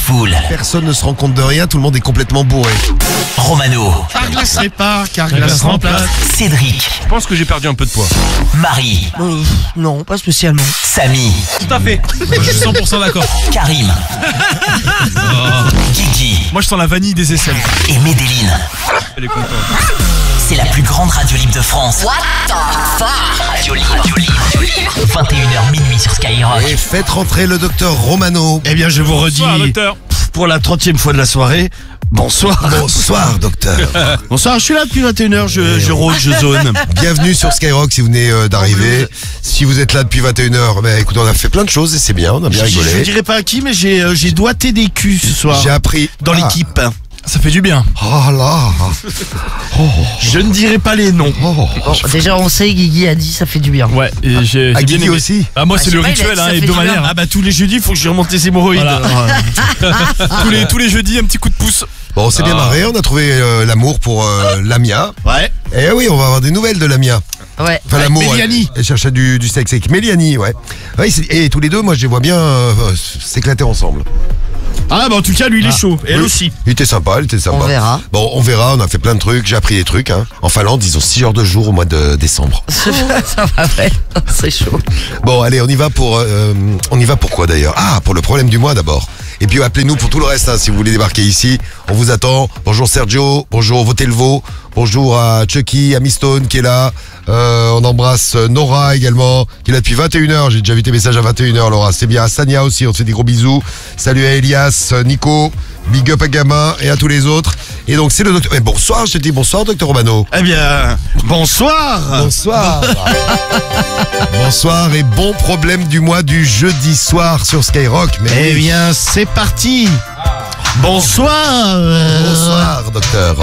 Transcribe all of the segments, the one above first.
foule. Personne ne se rend compte de rien, tout le monde est complètement bourré. Romano, Carglass répare, Carglass remplace. Cédric, Je pense que j'ai perdu un peu de poids. Marie, Non, pas spécialement. Samy, Tout à fait. Je suis 100% d'accord. Karim, Guigui Moi je sens la vanille des aisselles. et Medellin. Elle est contente. C'est la plus grande radio libre de France. What the fuck? Radio libre. 21h minuit sur Skyrock. Et faites rentrer le docteur Romano. Eh bien, je vous redis, Bonsoir docteur. pour la 30e fois de la soirée, bonsoir. Bonsoir docteur. Bonsoir, je suis là depuis 21h, je rôde, je zone. Bienvenue sur Skyrock si vous venez d'arriver. Si vous êtes là depuis 21h, écoutez, on a fait plein de choses et c'est bien, on a bien Je rigolé. dirais pas à qui, mais j'ai doigté des culs ce soir. J'ai appris Dans l'équipe. Ça fait du bien. Oh là. Je ne dirai pas les noms. Oh. Déjà on sait, Guigui a dit ça fait du bien. Ouais, et j'ai Ah, bien Guigui aimé. aussi. Ah moi c'est je le sais pas, il a rituel dit ça fait du hebdomadaire. Ah bah tous les jeudis, il faut que je remonte les hémorroïdes. Voilà. tous les jeudis un petit coup de pouce. Bon, on s'est bien marré, on a trouvé l'amour pour Lamia. Ouais. Et oui, on va avoir des nouvelles de Lamia. Ouais. Enfin, Avec l'amour, Méliani. elle cherchait du sexe avec Méliani, ouais. Et tous les deux, moi je les vois bien s'éclater ensemble. Ah bah en tout cas, lui il est chaud. Et elle Oui. aussi. Il était sympa, elle était sympa. On verra. Bon, on verra, on a fait plein de trucs, j'ai appris des trucs. En Finlande, ils ont 6 heures de jour au mois de décembre. Ça va vrai, c'est chaud. Bon, allez, on y va pour quoi d'ailleurs? Ah, pour le problème du mois d'abord. Et puis appelez-nous pour tout le reste, si vous voulez débarquer ici. On vous attend. Bonjour Sergio, bonjour Votelvo, bonjour à Chucky, à Mistone qui est là. On embrasse Nora également, qui est là depuis 21h. J'ai déjà vu tes messages à 21h, Laura. C'est bien. À Sania aussi, on te fait des gros bisous. Salut à Elias, Nico, big up à Gamin et à tous les autres. Et donc c'est le docteur. Bonsoir, je te dis bonsoir, docteur Romano. Eh bien, bonsoir. Bonsoir. Bonsoir et bon problème du mois du jeudi soir sur Skyrock. Mais Eh oui. bien, c'est parti. Bonsoir. Bonsoir, docteur.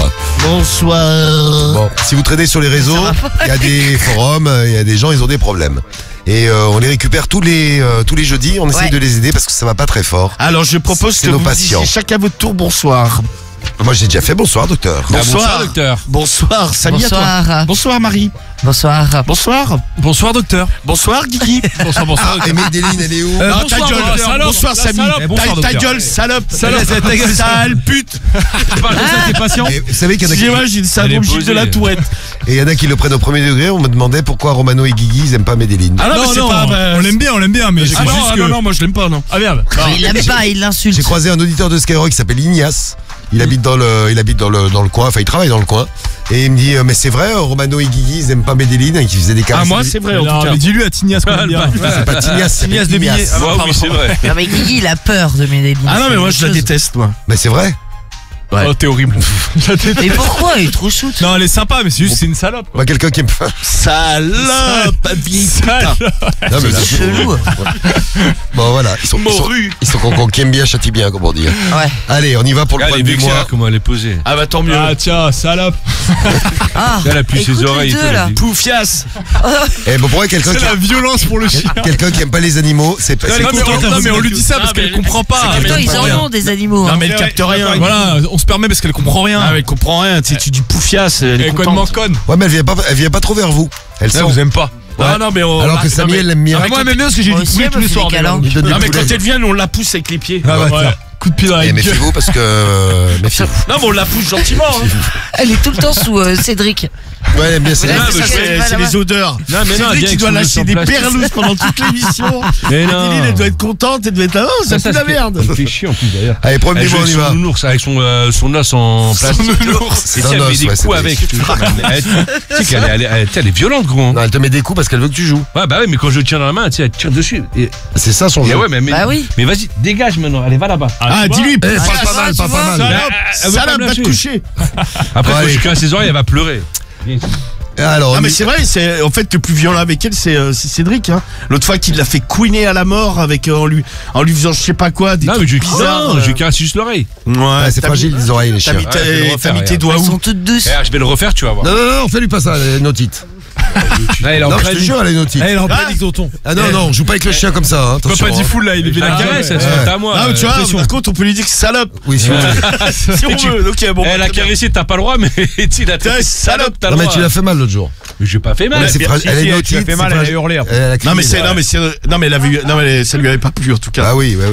Bonsoir. Bon, si vous traînez sur les réseaux, il y a des forums, il y a des gens, ils ont des problèmes. Et on les récupère tous les jeudis, on essaye Ouais. de les aider parce que ça va pas très fort. Alors je propose C'est que nos vous patients. disiez chacun votre tour bonsoir. Moi j'ai déjà fait bonsoir, docteur. Bonsoir docteur. Bonsoir, Samy à toi. Bonsoir. Bonsoir Marie. Bonsoir. Bonsoir. Bonsoir docteur. Bonsoir Guigui. Bonsoir Ah, et Medellin, elle est où Non, bonsoir, ta gueule. docteur. Bonsoir La Samy. salope. Bonsoir, Ta docteur. gueule, salope. Salope, ta gueule, Sale pute. Tu parles comme ça à tes patients. Et vous savez qu'il y en a Excusez-moi, j'ai le syndrome Elle est Gilles de la posée. Tourette. et il y en a qui le prennent au premier degré. On me demandait pourquoi Romano et Guigui ils aiment pas Medellin. Ah non, mais c'est pas. on l'aime bien, mais j'ai Ah non, juste ah que... non, non, moi je l'aime pas, non. Ah merde. Il l'aime pas, il l'insulte. J'ai croisé un auditeur de Skyrock qui s'appelle Ignace. Il habite dans le coin, enfin il travaille dans le coin. Et il me dit mais c'est vrai, Romano et Guigui ils aiment pas Medellin et qu'ils faisaient des Ah caresses. moi c'est vrai en Non, tout cas. mais dis-lui à Tignas qu'on aime bien. C'est pas Tignace, c'est Tignas de billets. Ignace. Ah oui, c'est vrai. Non mais Guigui il a peur de Medellin. Ah non mais moi je la déteste moi. Mais c'est vrai. Ouais. Oh, t'es horrible. Mais pourquoi il est trop shoot? Non, elle est sympa, mais c'est juste c'est une salope. Moi quelqu'un qui aime pas. Salope, vieille putain. Non, mais là, C'est chelou. bon voilà, ils sont concons qui aiment bien, châtient bien, comment dire. Ouais. Allez, on y va pour le problème du mois. comment elle est posée. Ah bah tant mieux. Ah tiens, salope. Ah, Elle a plus ses écoute les oreilles et deux, tout, là. elle dit. Poufias. Eh bon, pourquoi quelqu'un C'est qui la violence pour le chien. quelqu'un qui aime pas les animaux, c'est pas. Non, mais on lui dit ça parce qu'elle comprend pas. Attends, ils en ont des animaux. Non hein. mais elle capte rien. Voilà, on se permet parce qu'elle comprend rien. Ah mais elle comprend rien, tu dis poufias, elle est Elle est connement contente. conne. Ouais, mais elle vient pas trop vers vous. Elle sent. Là, vous aimez pas. Non non mais Alors que Samy elle l'aime bien. Ah, moi, elle m'aime bien parce que j'ai Moi du aussi, poulet elle tous me les fait soirs. des câlins. Il donne Non du mais poulet. quand elle vient, on la pousse avec les pieds. Ah ouais, coup de pied dans la Eh, gueule. méfiez-vous parce que méfiez-vous. Non mais on la pousse gentiment. Hein. Elle est tout le temps sous Cédric. Ouais, elle aime bien. Ouais, Ah, ça, mais c'est c'est les odeurs. Non, mais non, Cédric viens qui doit avec son lâcher des plastique. perlouses pendant toute l'émission. Mais non. Céline, elle doit être contente, elle doit être là. Oh, ça pue la merde. Ça me fait chier en plus d'ailleurs. Allez, problème Elle du mois, on y joue avec va. son nounours avec son os en plastique. Et Son si elle os, met des ouais, c'est coups avec. Tu sais qu'elle est violente, gros. Non, elle te met des coups parce qu'elle veut que tu joues. Ouais, bah ouais, mais quand je tiens dans la main, tu sais, elle tire dessus. Et C'est ça son jeu. ouais, mais Bah oui. mais vas-y, dégage maintenant. Allez, va là-bas. Ah, dis-lui. Eh, parle Ah, pas mal, tu parle pas vois, mal. Elle veut pas Salope, me va te lâcher. coucher. Après, quand Allez. je casse ses oreilles, elle va pleurer. Viens ici. Alors, Ah mais c'est vrai, c'est en fait le plus violent avec elle, c'est Cédric. Hein. L'autre fois qu'il l'a fait couiner à la mort avec en lui faisant je sais pas quoi, des Non, mais trucs je bizarres. lui casse juste l'oreille. ouais, c'est t'as fragile mis- les oreilles les T'as chiens. mis, Ouais, je vais le refaire, t'as mis tes doigts Elles où? sont toutes douces. Je vais le refaire, tu vas voir. Non, fais-lui pas ça, elle est notite. Là, elle est en Non, je te panique. jure, elle est notite. Elle est en panique, tonton. Ah non, non, on joue pas avec le chien comme ça, hein, Papa attention. dit hein. full là, il est Je la vénère. caresse, elle Ouais. se à moi. Ah mais tu vois, pression. par contre on peut lui dire que c'est salope. Oui, si vous voulez. Si on veut, ok bon. Elle a caressé, t'as pas le droit, mais tu l'as traité salope, t'as le Non, mais droit. tu l'as fait mal l'autre jour. Mais j'ai pas fait mal. Ouais, c'est fragile. Elle est notite. fait mal, c'est elle a fragile. hurlé. Elle a crié. Non mais ça lui avait pas plu en tout cas. Ah oui, bah oui.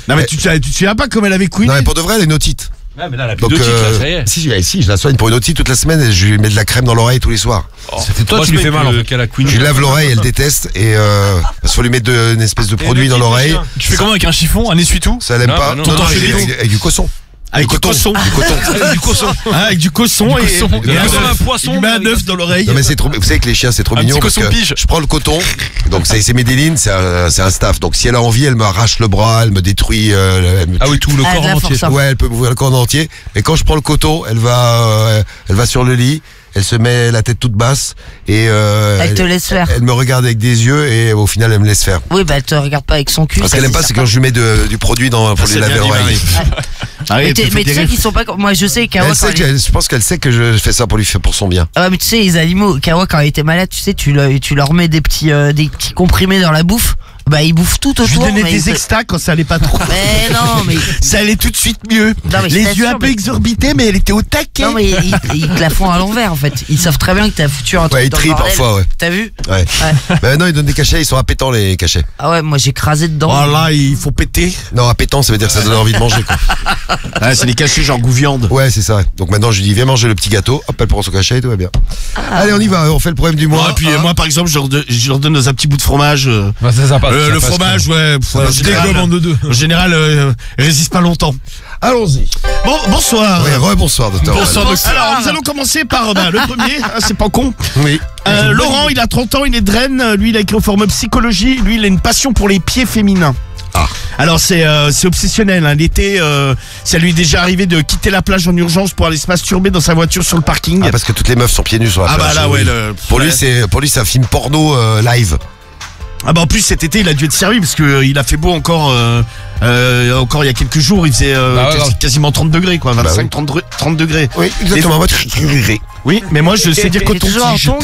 Non, mais tu te souviens pas comme elle avait couiné? Non, mais pour de vrai, elle a une otite. Ouais, mais là, la Donc, plus ça y est. si, je la soigne pour une otite toute la semaine et je lui mets de la crème dans l'oreille tous les soirs. C'était toi, tu lui fais mal en fait qu'elle a Queen. Je lui lave l'oreille, elle déteste et parce qu'il faut lui mettre une espèce de produit dans l'oreille. Tu fais comment avec un chiffon, un essuie-tout? Ça l'aime Non, pas. bah non. Non, Tonton avec du cochon. Avec du cochon. Du coton. Du cochon. Avec du cochon et Un poisson. il met un œuf dans l'oreille. Non mais c'est trop. Vous savez que les chiens c'est trop Un mignon petit parce cochon que pige. je prends le coton. Donc c'est Medellin, c'est un staff. Donc si elle a envie, elle me arrache le bras, elle me détruit. Elle me Ah oui, tout le Ah, corps de la en entier. force, hein. Ouais, elle peut m'ouvrir le corps entier. Et quand je prends le coton, elle va sur le lit. Elle se met la tête toute basse et Elle te laisse faire. Elle me regarde avec des yeux et au final elle me laisse faire. Oui, bah elle te regarde pas avec son cul. Parce ça, qu'elle aime pas, c'est certain. quand je lui mets du produit pour lui c'est laver bien dit, l'oreille. Marie. Mais tu sais qu'ils sont pas comme. Moi, je sais Kawa Elle sait quand il... je pense qu'elle sait que je fais ça pour son bien. Ah ouais, mais tu sais, les animaux, Kawa quand il était malade, tu sais, tu leur mets des petits comprimés dans la bouffe. Bah, ils bouffent tout Je lui autour. donnais mais des extas quand ça allait pas trop. Mais non, mais. Ça allait tout de suite mieux. Non, mais je Les t'assure, yeux un peu mais- exorbités, mais elle était au taquet. Non, mais ils te la font à l'envers en fait. Ils savent très bien que t'as foutu un truc. Ouais, ils dans le trient bordel. parfois, ouais. T'as vu? Ouais. Mais non, ils donnent des cachets, ils sont appétants les cachets. Ah ouais, moi j'ai crasé dedans. Oh là, il faut péter. Non, appétant, ça veut dire que ça donne envie de manger, quoi. Ah, c'est des cachets genre goût viande. Ouais, c'est ça. Donc maintenant, je lui dis, viens manger le petit gâteau. Hop, elle prend son cachet et tout va bien. Allez, on y va. On fait le problème du mois. Moi, puis moi, par exemple, je leur donne un petit bout de fromage. Bah, ça passe. Le fromage, ouais. En général, en général, résiste pas longtemps. Allons-y. Bon, bonsoir. Oui, bonsoir, docteur. Alors, nous allons commencer par le premier. C'est pas con. Oui. Laurent, il a 30 ans, il est draine. Lui, il a écrit au forum psychologie. Lui, il a une passion pour les pieds féminins. Ah. Alors c'est obsessionnel. Hein. L'été, ça lui est déjà arrivé de quitter la plage en urgence pour aller se masturber dans sa voiture sur le parking. Ah, parce que toutes les meufs sont pieds nus sur la Ah plage. bah là, ouais. Oui. Pour lui, c'est un film porno live. Ah bah en plus cet été, il a dû être servi parce que il a fait beau encore il y a quelques jours. Il faisait quasiment 30 degrés quoi, 25, 30 degrés. Oui, exactement. Oui, mais moi je sais dire T'es coton-tige. toujours en tongs.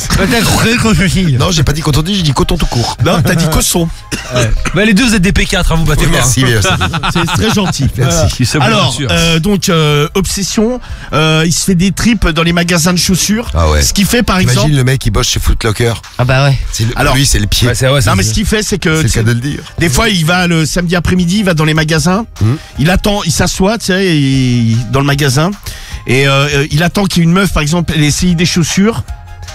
Non, j'ai pas dit coton-tige, j'ai dit coton tout court. Non, t'as dit cosson. Bah, les deux, vous êtes des P4, hein, vous battez pas. Merci. C'est très gentil. Merci. C'est bon, Alors, bien sûr. donc obsession, il se fait des tripes dans les magasins de chaussures. Ah ouais. Ce qu'il fait par exemple. Imagine le mec qui bosse chez Foot Locker. Ah bah ouais. Alors, lui, c'est le pied. Ouais, c'est Non mais ce qu'il fait c'est que C'est le cas de le dire. des fois il va le samedi après-midi, il va dans les magasins, il attend, il s'assoit, tu sais, dans le magasin et il attend qu'il y ait une meuf par exemple, elle essaye des chaussures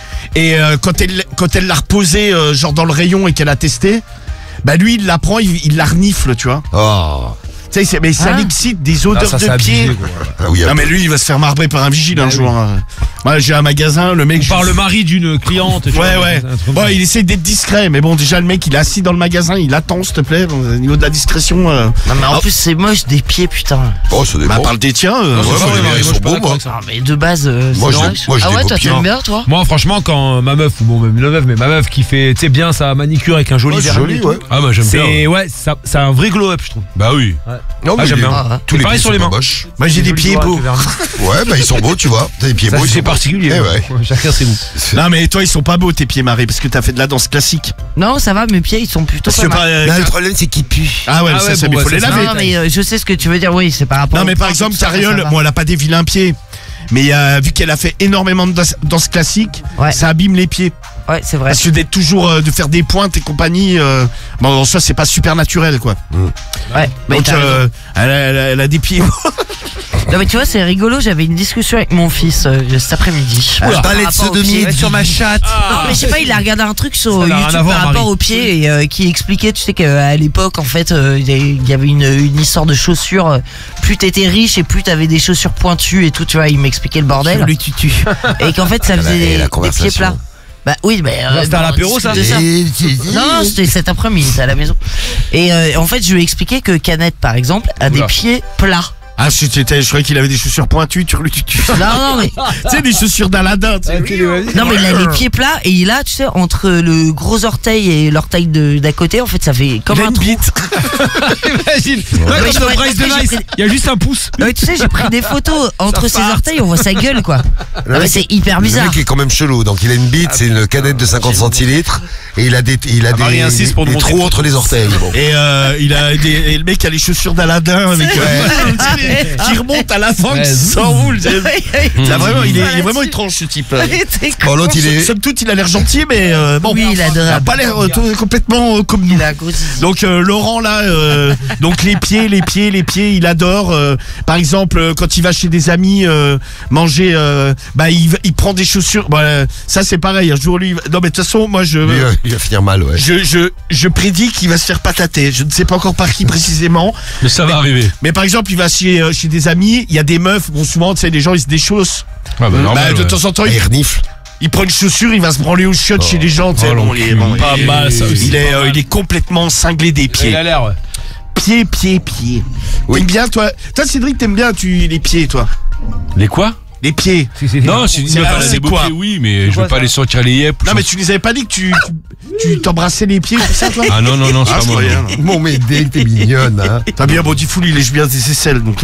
et quand elle l'a reposée genre dans le rayon et qu'elle a testé, bah lui il la prend, il la renifle, tu vois. Oh. Tu sais, mais ça Ah. l'excite, des Ah, odeurs ça, de c'est pied. abusé, quoi. Ah oui, Non mais lui il va se faire marbrer par un vigile un jour. Hein. Moi j'ai un magasin, le mec. Par le mari d'une cliente. tu Ouais vois, ouais. un truc Bon, comme il essaie d'être discret, mais bon déjà le mec il est assis dans le magasin, il attend s'il te plaît. Au niveau de la discrétion. Non mais en plus c'est moche des pieds putain. Oh, ça dépend. Bah parle des tiens. Ouais, ça. moi, Ouais, les ouais, miens, ils moi, je sont suis pas beaux, d'accord moi. avec ça. Ah mais de base. Moi, c'est je- dommage. moi, je Ah les ouais, toi copie, tu hein. aimes bien toi? Moi, franchement, quand ma meuf, ou bon, même une meuf, mais ma meuf qui fait, tu sais, bien sa manicure avec un joli Ouais, c'est vernis joli, et tout. ouais. Ah, bah, j'aime bien. C'est, ouais, ça a un vrai glow-up, je trouve. Bah oui. Non, mais j'aime bien. Tous Et les pareil pieds sur les sont pas mains. moches. Moi j'ai des pieds beaux. Ouais, bah ils sont beaux, tu vois. T'as des pieds Ça, beaux. ils c'est sont beaux. particulier. Eh ouais. Chacun ses goûts. Non mais toi ils sont pas beaux tes pieds Marie parce que t'as fait de la danse classique. Non ça va, mes pieds ils sont plutôt Parce que pas mal. Là, le problème, c'est qu'ils puent. Ah ouais, Ah ça, ouais, ça, bon, mais faut bah, les ça, laver. Non mais je sais ce que tu veux dire, oui c'est par rapport Non au mais par corps, exemple tout ça, Cariole, ça va. bon elle a pas des vilains pieds. Mais vu qu'elle a fait énormément de danse classique, Ouais. ça abîme les pieds. Ouais c'est vrai. Parce que d'être toujours de faire des pointes et compagnie, bon en soi c'est pas super naturel quoi. Ouais. Mais Donc t'as raison. elle a des pieds. Non mais tu vois c'est rigolo, j'avais une discussion avec mon fils cet après-midi. Oula. Par Parlait de rapport aux sodomie pieds. sur ma chatte. Non mais je sais pas, il a regardé un truc sur Ça n'a rien YouTube à voir, par rapport Marie. aux pieds et qui expliquait, tu sais qu'à l'époque en fait il y avait une histoire de chaussures, plus t'étais riche et plus t'avais des chaussures pointues et tout, tu vois, il m'expliquait le bordel. Et qu'en fait ça Et faisait la des pieds conversation. plats. Bah oui, mais C'était à l'apéro, ça de Non, c'était cet après-midi, c'était à la maison. Et en fait, je lui ai expliqué que Canette, par exemple, a des Oula. pieds plats. Ah je croyais qu'il avait des chaussures pointues, tu Non, mais sais des chaussures d'Aladin, tu sais. non, mais il a les pieds plats et il a, tu sais, entre le gros orteil et l'orteil d'à côté, en fait, ça fait comme Il a un une trou. bite. Imagine. mais Comme je dans pourrais Bryce te dire, de j'ai Nice. pris- Il y a juste un pouce. Non, mais tu sais, j'ai pris des photos entre ses orteils, on voit sa gueule, quoi. Non, mais c'est hyper Le bizarre. mec est quand même chelou. Donc il a une bite, c'est une canette de 50 centilitres et il a des Marie insiste pour nous des montrer trous une entre les orteils. Bon. Et et le mec a les chaussures d'Aladin avec qui remonte à l'avant, qui s'enroule. Il est vraiment étrange ce type. Bon, l'autre, somme toute, il a l'air gentil, mais bon, Oui, il a il a pas l'air complètement comme nous. Il a grossi. Donc Laurent là, donc les pieds, il adore. Par exemple, quand il va chez des amis manger, il prend des chaussures. Ça c'est pareil. Un jour lui, non mais de toute façon, moi Il va finir mal, ouais. je prédis qu'il va se faire patater. Je ne sais pas encore par qui précisément. Mais ça va arriver. Mais par exemple, il va chez des amis, il y a des meufs. Bon, souvent, tu sais, les gens ils se déchaussent. Ah bah normal. De temps en temps, Il renifle. il prend une chaussure, il va se branler aux chiottes chez les gens. Tu sais, Pas mal ça aussi. il est complètement cinglé des pieds. Il a l'air, ouais. Pieds. Oui. T'aimes bien, toi Cédric, t'aimes bien les pieds, toi? Les quoi? Les pieds. Non, si tu veux faire des beaux pieds, oui, mais je veux pas les sortir les yeux. Non, mais tu nous avais pas dit que tu t'embrassais les pieds, tout ça, toi? Ah non, c'est pas moi. Mon Médée, t'es mignonne, hein. T'as bien, bon, Diffoul, il lèche bien des aisselles, donc.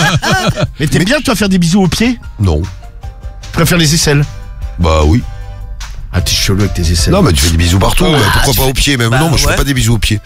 Mais t'aimes bien, toi, faire des bisous aux pieds? Non. Tu préfères les aisselles? Bah oui. Ah, t'es chelou avec tes aisselles. Non, mais tu fais des bisous partout. Pourquoi pas aux pieds, même? Non, moi, je fais pas des bisous aux pieds.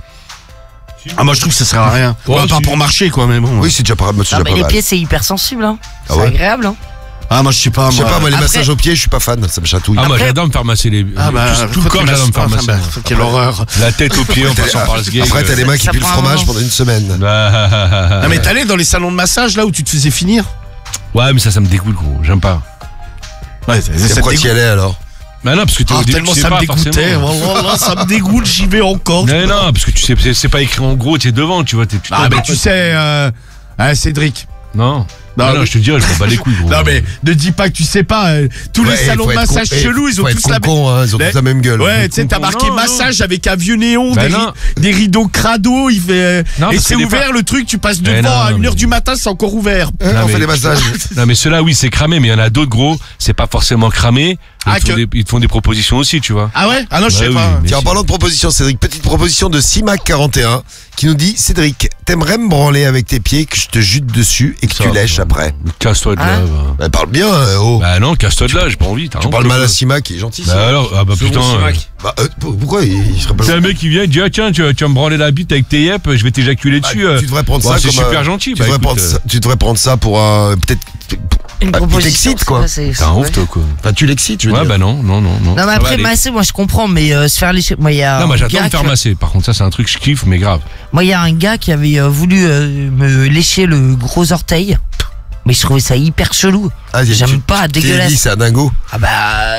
Ah, moi, je trouve que ça sert à rien. Ouais, Pas pour marcher, quoi, mais bon. Oui, c'est déjà pas mal. Non, mais les pieds, c'est hyper sensible, hein. Ah C'est ouais agréable, hein. Ah, moi, je sais pas, Je sais pas, moi, les Après- massages aux pieds, je suis pas fan. Ça me chatouille. Ah, moi j'adore me faire masser les. Tout le corps, j'adore me faire masser. Quelle horreur. La tête aux pieds en passant par le sgeg. Après, t'as les mains qui Ça puent le prend un fromage moment. pendant une semaine. Ah, mais t'allais dans les salons de massage, là, où tu te faisais finir? Ouais, mais ça me dégoûte, gros. J'aime pas. Ouais, Et pourquoi t'y allais alors? Bah non, parce que t'es au début, tellement tu sais ça me pas dégoûtait. forcément. Voilà, ça me dégoûte, j'y vais encore. Non, parce que tu sais, c'est pas écrit en gros, t'es devant, tu vois. Ah, mais tu sais, Cédric. Non. Non, Non, je te dirais, je m'en bats les couilles, gros. Non, mais ne dis pas que tu sais pas. Tous les salons de massage chelous, ils ont tous la Ils ont tous la même gueule. Ouais, tu sais, t'as marqué Non, massage avec un vieux néon, Bah non. des rideaux crado, il fait. Non, Et parce c'est que des ouvert fois- le truc, tu passes Mais devant non, à 1h mais- du matin, c'est encore ouvert. Non, On mais- fait les massages. Non, mais ceux-là, oui, c'est cramé, mais il y en a d'autres, gros, c'est pas forcément cramé. Ah, Ils te font des propositions aussi, tu vois. Ah ouais? Ah non, je sais Bah oui, pas. mais- Tiens, en parlant de proposition, Cédric, petite proposition de Simac41 qui nous dit Cédric, t'aimerais me branler avec tes pieds, que je te jute dessus et que Ça, tu lèches après. Casse-toi de là. Hein va. Elle parle bien, oh. Bah non, casse-toi de là, j'ai pas envie. Tu parles mal à Simac, qui est gentil. Bah alors, ah bah putain. Bah, pourquoi il serait pas C'est un mec qui vient, il dit ah tiens, tu vas me branler la bite avec tes yep, je vais t'éjaculer dessus. Tu devrais prendre Ouais, ça c'est comme super gentil. Tu Bah, devrais écoute, prendre ça- tu devrais prendre ça pour peut-être. Une Bah, il proposition. t'excite, quoi. T'es un ouf, toi, quoi. Enfin, tu l'excites, je veux Ouais, dire. bah non. Non, mais Ça va après, aller. masser, moi, je comprends, mais se faire lécher. Moi, il y a. Non, moi un j'adore gars me faire qui- masser. Par contre, ça, c'est un truc que je kiffe, mais grave. Moi, il y a un gars qui avait voulu me lécher le gros orteil. Mais je trouvais ça hyper chelou. Ah, J'aime pas, t'es dit, dégueulasse. c'est un dingo. Ah bah,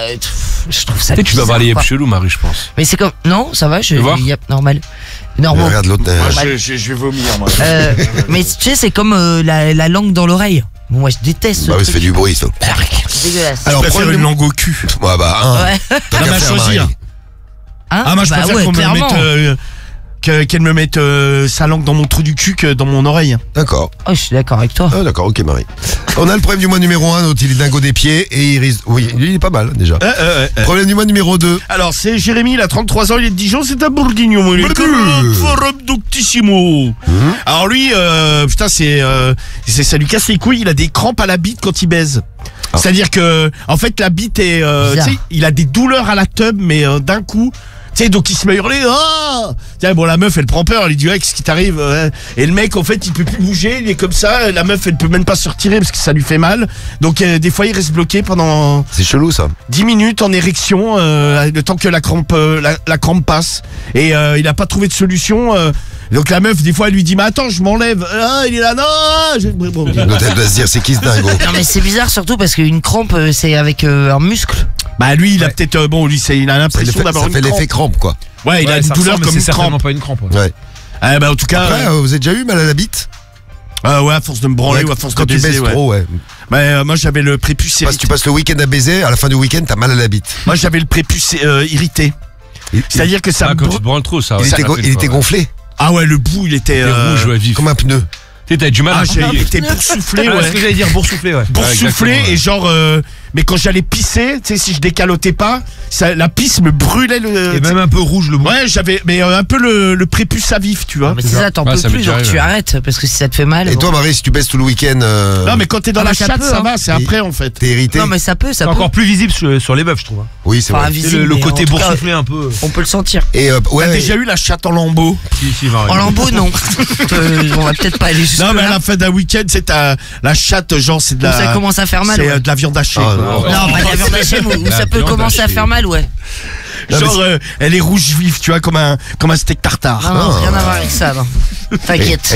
je trouve ça Tu sais, tu vas bizarre, avoir les yeux quoi. chelous, Marie, je pense. Mais c'est comme. Non, ça va, Tu veux voir yep, normal. Normal. Regarde l'autre. Je vais vomir, moi. Mais tu sais, c'est comme la langue dans l'oreille. Moi, je déteste. Bah oui, ce ça fait truc. du bruit, ça. C'est dégueulasse. Alors, Je préfère prends une langue au cul. Ouais, bah, Ouais. T'as Non, qu'à mais à faire, choisir. Marie. Hein Ah, moi, je bah préfère ouais, qu'on me clairement. mette. Qu'elle me mette sa langue dans mon trou du cul que dans mon oreille. D'accord. Oh, je suis d'accord avec toi. Ah, d'accord, ok, Marie. On a le problème du mois numéro 1, donc il est dingo des pieds et il risque. Oui, lui, il est pas mal, déjà. Problème du mois numéro 2. Alors, c'est Jérémy, il a 33 ans, il est de Dijon, c'est un bourguignon. Il est comme forum doctissimo. Alors lui, putain, ça lui casse les couilles, il a des crampes à la bite quand il baise. C'est-à-dire que, en fait, la bite est, tu sais, il a des douleurs à la teub, mais d'un coup. Tu sais, donc il se met à hurler. Oh tiens, bon, la meuf, elle prend peur. Elle lui dit, ouais, qu'est-ce qui t'arrive? Et le mec, en fait, il peut plus bouger. Il est comme ça. La meuf, elle peut même pas se retirer parce que ça lui fait mal. Donc, des fois, il reste bloqué pendant C'est chelou, ça. 10 minutes en érection, le temps que la crampe passe. Et il a pas trouvé de solution. Donc la meuf, des fois, elle lui dit, mais attends, je m'enlève. Ah, il est là, non. Bon, Donc elle doit se dire, c'est qui ce dingo? Non, mais c'est bizarre surtout parce qu'une crampe, c'est avec un muscle. bah lui, il a peut-être, bon, lui, il a l'impression Ça d'avoir fait une l'effet crampe. crampe, quoi. Ouais, il a une douleur comme une C'est certainement crampe. pas une crampe. Ouais. Ouais. Ah, bah en tout cas, Après, vous avez déjà eu mal à la bite? ouais, à force de me branler Ouais, ou à force quand de tu baiser, baises ouais. trop, ouais. Mais moi, j'avais le prépuce Parce que tu irrité. passes le week-end à baiser, à la fin du week-end, t'as mal à la bite. Moi, j'avais le prépuce irrité. C'est-à-dire que ça Ah, me quand tu brûle. te branles trop, ça. Il ouais, ça était, fait il était pas, ouais. gonflé, Ah ouais, le bout, il était. Il est rouge, ouais, vif. comme un pneu. Tu sais, t'as du mal Ah, à j'ai plier. été boursouflé, Ah, ouais. ce que j'allais dire, boursouflé, ouais. Boursouflé Ouais, exactement, et genre mais quand j'allais pisser, tu sais, si je décalotais pas, la pisse me brûlait le. Et même un peu rouge le bout. Ouais, j'avais, mais un peu le prépuce à vif, tu vois. Mais c'est ça, t'en peux plus, donc tu arrêtes, parce que si ça te fait mal. Et toi, Marie, si tu baisses tout le week-end. Non, mais quand t'es dans la ça chatte, peut, ça hein. va, c'est après en fait. T'es irrité. Non, mais ça peut. C'est encore plus visible sur les meufs, je trouve. Hein. Oui, c'est Enfin, vrai. visible, Le mais côté en tout cas, boursouflé un peu. On peut le sentir. Et T'as déjà eu la chatte en lambeaux? Si, Marie. En lambeau, non. On va peut-être pas aller jusque Non, mais à là. la fin d'un week-end, c'est la chatte, genre, c'est de Où la. ça commence à faire mal. C'est Ouais. de la viande hachée. Ah, quoi. Non, pas de la viande hachée, où ça peut commencer à faire mal, ouais. Genre, elle est rouge vif, tu vois, comme un steak tartare. Non, rien à voir avec ça, non. T'inquiète.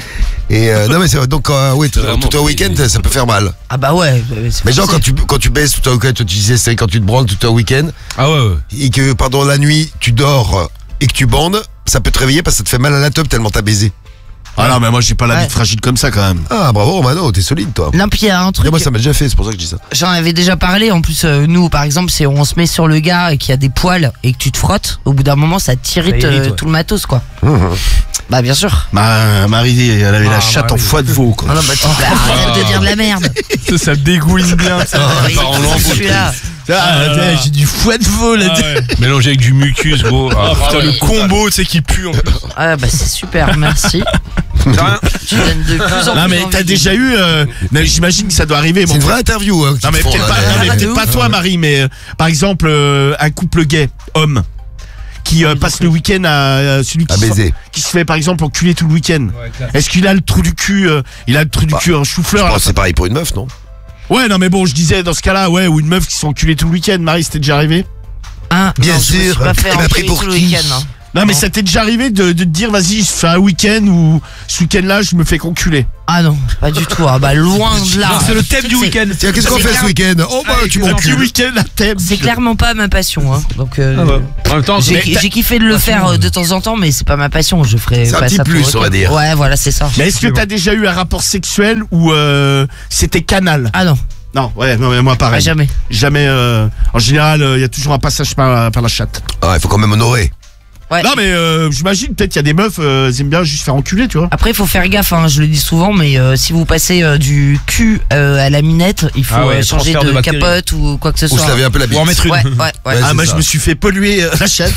Non, mais c'est donc, oui, tout un week-end, ça peut faire mal. Ah bah ouais. Mais genre, quand tu baisses tout un week-end, tu disais, c'est quand tu te branles tout un week-end, Ah ouais. et que pendant la nuit, tu dors et que tu bandes, ça peut te réveiller parce que ça te fait mal à la teub tellement t'as baisé. Ah non, mais moi, j'ai pas la vie fragile comme ça, quand même. Ah, bravo, Romano, t'es solide, toi. Non, puis il y a un truc. Et moi, ça m'a déjà fait, c'est pour ça que je dis ça. J'en avais déjà parlé. En plus, nous, par exemple, c'est on se met sur le gars et qu'il y a des poils et que tu te frottes. Au bout d'un moment, ça t'irrite Ça irrite, ouais. tout le matos, quoi. Bah, bien sûr. Marie, elle avait la chatte en foie de veau, quoi. Ah non, bah, arrête de dire de la merde. Ça dégouline bien, ça. Celui-là. J'ai du foie de veau, là. Mélangé avec du mucus, gros. Ah, putain, le combo, tu sais, qui pue en plus. Ah bah, c'est super, merci. Tu donnes de plus en plus. Non, mais envie. t'as déjà eu. Non, j'imagine que ça doit arriver. C'est une vraie interview, hein. Non, mais qu'ils font, peut-être là. pas, non, mais Ah, peut-être de pas ouf. toi, Marie, mais par exemple, un couple gay, homme, qui passe le week-end à celui À baiser. qui se fait par exemple enculer tout le week-end. classe. Est-ce qu'il a le trou du cul Il a le trou du cul en Je chou-fleur. pense là. que c'est pareil pour une meuf, non? Ouais, non, mais bon, je disais dans ce cas-là, ouais, ou une meuf qui se fait enculer tout le week-end. Marie, c'était déjà arrivé? Hein, Bien non, je me suis sûr. pas fait Tu m'as pris enculer pour tout le qui week-end, hein. Non, mais ça t'est déjà arrivé de te dire, vas-y, je fais un week-end ou ce week-end-là, je me fais conculer. Ah non, pas du tout. Ah bah loin de là. Non, c'est le thème du week-end. Tiens, qu'est-ce qu'on C'est fait clair. ce week-end? Oh, bah, tu Un petit m'encules. week-end à thème. C'est clairement pas ma passion, hein. Donc En même temps, j'ai kiffé de le faire de temps en temps, mais c'est pas ma passion. Je ferai C'est un pas petit ça pour plus, autant. on va dire. Ouais, voilà, c'est ça. Mais est-ce que t'as déjà eu un rapport sexuel où c'était canal? Ah non, Non, ouais, non, mais moi pareil. jamais. Jamais. En général, il y a toujours un passage par la chatte. Ah, il faut quand même honorer. Ouais. Non, mais j'imagine, peut-être il y a des meufs, elles aiment bien juste faire enculer, tu vois. Après, il faut faire gaffe, hein, je le dis souvent, mais si vous passez du cul à la minette, il faut Ah ouais, changer transfert de de bactéries. capote ou quoi que ce Ou soit. se laver un peu la bite. Ou en mettre une. Ouais, ouais, ouais. Ouais, Ah, c'est moi ça. je me suis fait polluer la chatte.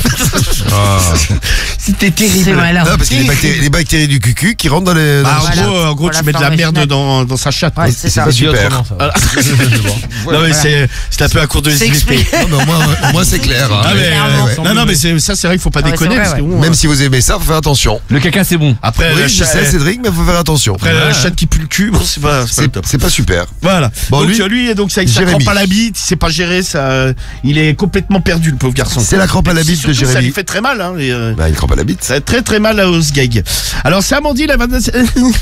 C'était C'est terrible. malin. Non, parce qu'il y a les bactéries du cucu qui rentrent dans les. Bah, Voilà. en gros, Pour tu mets de la la merde forme dans sa chatte. Ouais, quoi. c'est ça. pas super. Non, mais c'est un peu à court de C'est SVP. expliqué. Non, mais au moins, c'est clair. hein. Ah, mais, Clairement. non, mais ça, c'est vrai qu'il faut pas Ah ouais, déconner. c'est vrai, parce que ouais. bon, Même si vous aimez ça, faut faire attention. Le caca, c'est bon. après, Oui, la je chatte- sais, Cédric, mais faut faire attention. après la chatte qui pue le cul, bon, c'est pas le top. C'est pas super. Voilà. Bon, donc lui, lui, donc ça Jérémy. crampe à la bite, il sait pas gérer ça, il est complètement perdu le pauvre garçon. C'est la crampe à la bite de Surtout, ça Jérémy. lui fait très mal, hein. Bah, il crampe à la bite. Ça fait très très mal au sgeg. Alors c'est Amandine, elle a 26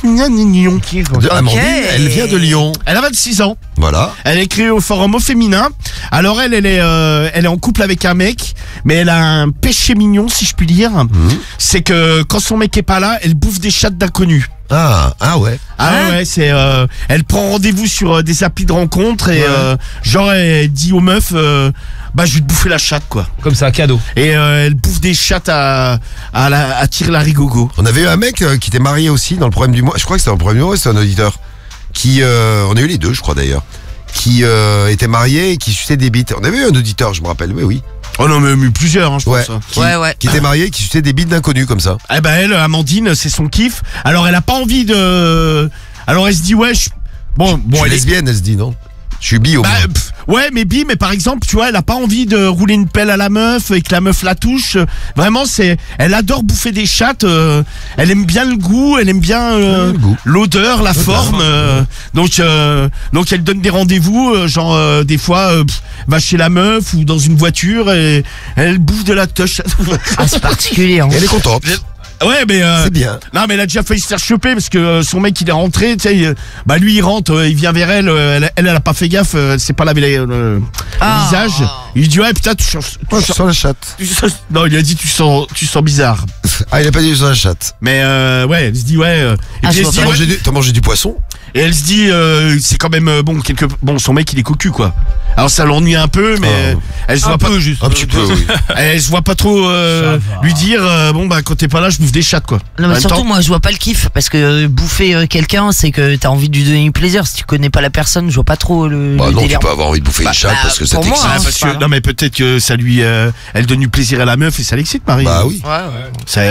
Amandine, elle vient de Lyon. Elle a 26 ans. Voilà. Elle est créée au forum au féminin. Alors elle est en couple avec un mec, mais elle a un péché mignon, si je puis dire. C'est que quand son mec est pas là, elle bouffe des chattes d'inconnus. Ah ouais. Ah ouais, c'est elle prend rendez-vous sur des applis de rencontres et genre elle dit aux meufs bah je vais te bouffer la chatte quoi. Comme ça, cadeau. Et elle bouffe des chattes à tire-larigogo. On avait eu un mec qui était marié aussi dans le problème du mois. Je crois que c'était dans le problème du mois, c'était un auditeur. Qui, on a eu les deux, je crois d'ailleurs. Qui était marié et qui suçait des bites. On avait eu un auditeur, je me rappelle, oui. Oh non mais plusieurs hein, je Ouais. pense. Hein. Qui, Ouais. qui était marié et qui suçait des bites d'inconnus comme ça. Eh ben elle, Amandine, c'est son kiff. Alors elle a pas envie de. Alors elle se dit ouais, bon Je suis elle est. lesbienne, elle se dit, non? Je suis bi au Bah, moins. ouais, mais bi, mais par exemple, tu vois, elle a pas envie de rouler une pelle à la meuf et que la meuf la touche. Vraiment, elle adore bouffer des chattes. Elle aime bien le goût, elle aime bien Le goût. l'odeur, la forme. Donc elle donne des rendez-vous, genre des fois, va chez la meuf ou dans une voiture et elle bouffe de la touche. Ah, c'est particulier, hein. Elle est contente. Ouais, mais C'est bien. non, mais elle a déjà failli se faire choper parce que son mec il est rentré, tu sais, bah lui il rentre, il vient vers elle, elle a pas fait gaffe, elle s'est pas lavé le visage. Il lui dit ouais putain tu sens Sur la chatte. non il lui a dit tu sens bizarre. Ah, il a pas dit sur la chatte. Mais ouais, elle se dit ouais. Et Ah, puis elle je se dit, vois ouais, T'as mangé du poisson? et elle se dit c'est quand même bon son mec il est cocu quoi. Alors ça l'ennuie un peu mais elle se voit pas juste. Un petit peu, oui. elle se voit pas trop lui dire bon bah quand t'es pas là je me bouffe des chattes, quoi. Non, En mais même surtout, temps- moi, je vois pas le kiff. Parce que bouffer quelqu'un, c'est que t'as envie de lui donner du plaisir. Si tu connais pas la personne, je vois pas trop le Bah non, tu délire. peux avoir envie de bouffer une chatte parce que ça pour moi, t'excite. Ah, hein, parce c'est pas que, non mais peut-être que ça lui, elle donne du plaisir à la meuf et ça l'excite, Marie. Bah oui. Ouais, ouais. C'est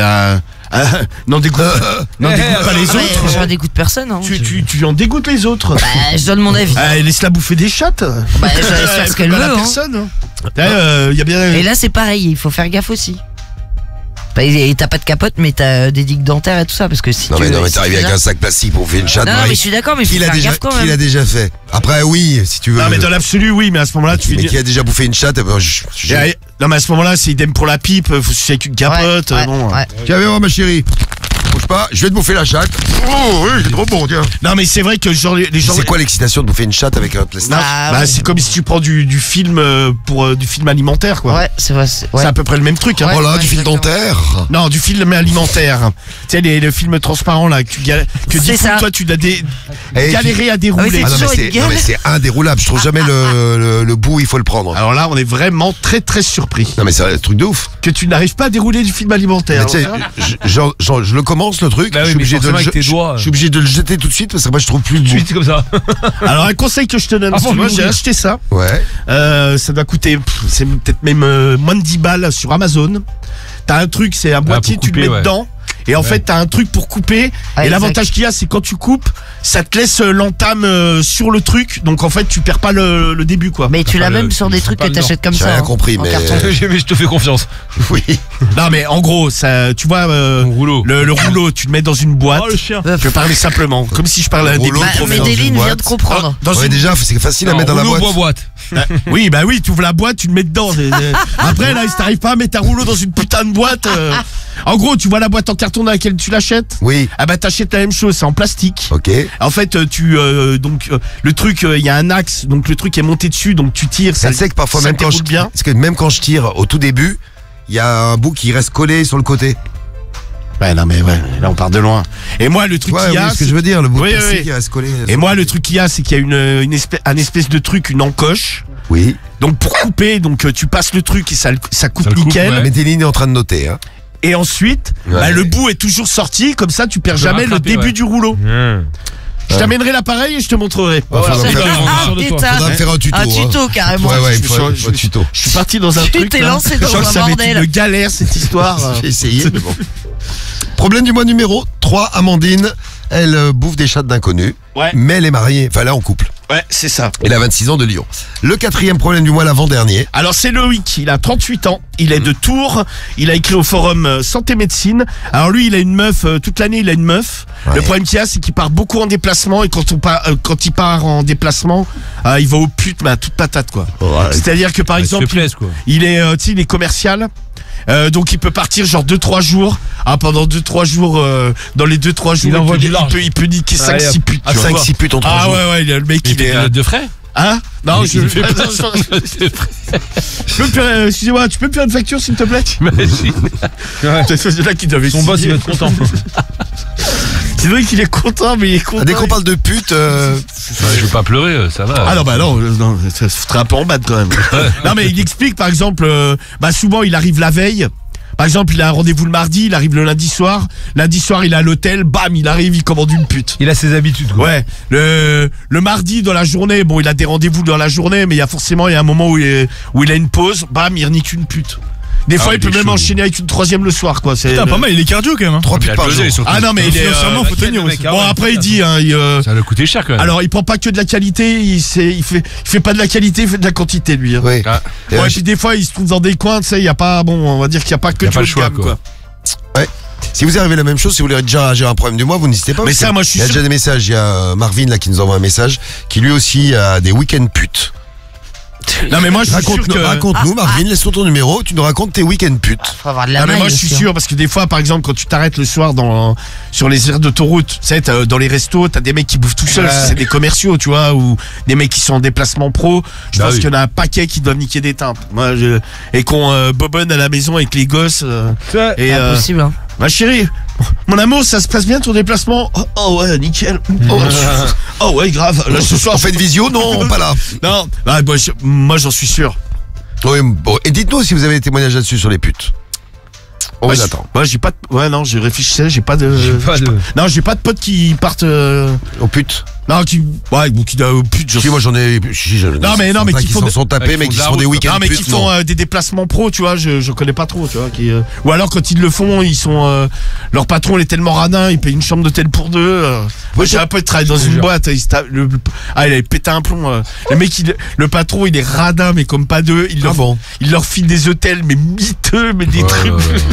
n'en dégoûte pas les Ah ouais, autres. j'en dégoûte personne. Hein. Tu en dégoûtes les autres. Bah, je donne mon avis. Laisse-la bouffer des chattes. Bah, je laisse faire ce qu'elle Pas veut. la Hein. personne. Y a bien. Et là, c'est pareil, il faut faire gaffe aussi. Bah, et t'as pas de capote, mais t'as des digues dentaires et tout ça. Parce que si Non tu mais si t'es arrivé tu avec l'as- un sac plastique pour faire une chatte, Non, mais Marie. je suis d'accord, mais il faut Qui l'a faire déjà, gaffe quand qui même. l'a déjà fait. Après oui, si tu veux. Non mais dans l'absolu, oui, mais à ce moment-là, tu Mais dis. qui a déjà bouffé une chatte, Non mais à ce moment-là, c'est idem pour la pipe. Faut se avec une capote. Ouais, Bon. ouais. Tiens, viens voir ma chérie. Bouge pas, je vais te bouffer la chatte. Oh oui, c'est trop bon, tiens. Non mais c'est vrai que genre les gens. C'est quoi l'excitation de bouffer une chatte avec un plastique? Non, ouais. c'est comme si tu prends du film pour du film alimentaire, quoi. Ouais, c'est vrai. Ouais. C'est à peu près le même truc. Hein. Ouais. Oh là, du fil exactement. dentaire. Non, du film alimentaire. Tu sais, les films transparents là, que C'est du coup, ça. toi tu dois Et galérer à dérouler. Ah non, toujours mais une c'est, non, mais gueule. c'est indéroulable. Je trouve jamais le bout, il faut le prendre. Alors là, on est vraiment très très surpris Non mais c'est un truc de ouf. que tu n'arrives pas à dérouler du film alimentaire. Mais tu sais, je le commence le truc. Bah oui, je suis mais obligé de forcément avec tes doigts. je suis obligé de le jeter tout de suite parce que moi je trouve plus le bout. Suite comme ça. Alors un conseil que je te donne, Ah, parce que bon, moi je vais j'ai mourir. acheté ça. Ouais. Ça doit coûter, c'est peut-être même moins de 10 balles sur Amazon. T'as un truc, c'est un boîtier, pour tu le couper, mets ouais. dedans. Et en fait, t'as un truc pour couper. Ah, et exact. l'avantage qu'il y a, c'est quand tu coupes, ça te laisse l'entame sur le truc. Donc en fait, tu perds pas le début, quoi. Mais tu l'as même sur des trucs pas que le t'achètes comme J'ai ça. rien hein, compris, en mais- carton. Mais je te fais confiance. Oui. Non, mais en gros, ça, tu vois, Mon rouleau. le rouleau, tu le mets dans une boîte. Oh le chien. Je vais parler simplement, comme si je parlais à un Le rouleau, débile. Bah, Trop bien, dans Medellin une vient boîte. de comprendre. Dans Ouais, une- déjà, c'est facile à mettre dans la Rouleau, boîte. boîte. Oui, bah oui, tu ouvres la boîte, tu le mets dedans. Après, là, si t'arrives pas à mettre un rouleau dans une putain de boîte. En gros, tu vois la boîte en carton dans laquelle tu l'achètes. Oui. Ah bah t'achètes la même chose, c'est en plastique. Ok. En fait, le truc, il y a un axe, donc le truc est monté dessus, donc tu tires. Ça sait que parfois ça même quand je déroule bien. parce que même quand je tire au tout début, il y a un bout qui reste collé sur le côté. Ouais, non mais ouais, là on part de loin. Et moi, le truc Ouais, qu'il y oui, a, ce que je veux dire, le bout Oui, de oui, plastique oui. qui reste collé. et moi, le truc qu'il y a, c'est qu'il y a un espèce de truc, une encoche. Oui. Donc pour couper, donc tu passes le truc et ça coupe Ça le coupe, nickel. ouais. Medellin est en train de noter. Hein. Et ensuite, Ouais. bah, le bout est toujours sorti, comme ça tu perds peux jamais le rattraper, début ouais. du rouleau. Je t'amènerai l'appareil et je te montrerai. Faudra me faire- faudra me faire un tuto. Un tuto hein. carrément. Ouais, ouais, il Je- faut je- un tuto. Je suis parti dans un Tu truc. t'es là. lancé dans Je sens que un ça va être bordel. une galère cette histoire. J'ai essayé, mais bon. Problème du mois numéro 3, Amandine. Elle bouffe des chattes d'inconnus. Ouais. Mais elle est mariée, enfin là en couple. Ouais, c'est ça. Elle a 26 ans de Lyon. Le 4e problème du mois, l'avant-dernier. Alors c'est Loïc, il a 38 ans, il est de Tours, il a écrit au forum Santé Médecine. Alors lui, il a une meuf, toute l'année il a une meuf. Ouais. Le problème qu'il y a, c'est qu'il part beaucoup en déplacement et quand il part en déplacement, il va au pute, mais à toute patate quoi. C'est-à-dire que par exemple, quoi. il est, tu sais, il est commercial. Donc il peut partir genre 2-3 jours. Pendant 2-3 jours, dans les 2-3 jours, envoie peut, du large. il peut niquer 5-6 putes. Ah, tu vois. 5-6 putes en 3 jours. Ouais, le mec il est. de frais. Hein? Non, Il fait pas ça. Je peux plus, excusez-moi, tu peux me faire une facture s'il te plaît? C'est là qu'il devait Son boss il signer. va être content. C'est vrai qu'il est content, mais il est content. Dès qu'on parle de pute, Je veux pas pleurer, ça va. Ah non, bah non, ça se ferait un peu en bas quand même. Non, mais il explique par exemple, souvent il arrive la veille. Par exemple, il a un rendez-vous le mardi, il arrive le lundi soir. Lundi soir, il est à l'hôtel, bam, il arrive, il commande une pute. Il a ses habitudes quoi. Ouais, le mardi dans la journée, bon, il a des rendez-vous dans la journée, mais il y a un moment où il a une pause, bam, il renique une pute. Des fois, oui, il peut il est même chaud, enchaîner avec une troisième le soir, quoi. C'est Putain, pas mal, il est cardio quand même. Hein. 3 putes par jour. Ah non, mais il est. Financièrement, faut tenir aussi. Bon, après, il dit, hein, Ça va coûter cher quand même. alors, il prend pas que de la qualité, il fait pas de la qualité, il fait de la quantité, lui. Hein. Oui. Ah. Et Ouais, puis des fois, il se trouve dans des coins, tu sais, il y a pas, bon, on va dire qu'il y a pas que Y a du pas haut le de choix, gamme, quoi. Si vous arrivez la même chose, si vous voulez déjà réagir à un problème du mois, vous n'hésitez pas. Mais parce ça, que moi, je suis Il y a sûr- déjà des messages. Il y a Marvin là qui nous envoie un message qui lui aussi a des week-ends putes. Non, mais moi, je suis sûr Raconte-nous, que. raconte-nous, Marvin, laisse-nous ton numéro, tu nous racontes tes week-ends putes. Faut avoir de la Ah mais maille moi je suis aussi, hein. sûr parce que des fois par exemple quand tu t'arrêtes le soir sur les aires d'autoroute, tu sais dans les restos, t'as des mecs qui bouffent tout seuls, Ouais. c'est des commerciaux tu vois, ou des mecs qui sont en déplacement pro. Je Bah pense oui. qu'il y en a un paquet qui doivent niquer des timbres. Et qu'on bobonne à la maison avec les gosses. Et Impossible, hein. ma chérie, mon amour, ça se passe bien ton déplacement? Oh ouais, nickel. Oh ouais, grave. Là ce soir On fait une visio? Non, pas là. non, ah, moi j'en suis sûr. Oui, bon, et dites-nous si vous avez des témoignages là-dessus sur les putes. On vous attend. Moi, j'ai pas de... Ouais, non, je réfléchissais, j'ai pas de... Non, j'ai pas de potes qui partent... Au pute. Non, qui... Ouais, ou qui... pute, Si, moi j'en ai... Si, Non, mais qui s'en sont tapés, mais qui se font des week-ends non, mais qui font des déplacements pro, tu vois, je connais pas trop, tu vois. Ou alors quand ils le font, ils sont... leur patron, il est tellement radin, il paye une chambre d'hôtel pour deux. Moi, j'ai un pote qui travaille dans une boîte, il avait pété un plomb. Le mec, le patron, il est radin, mais comme pas deux. Il leur file des hôtels, mais miteux, mais des trucs...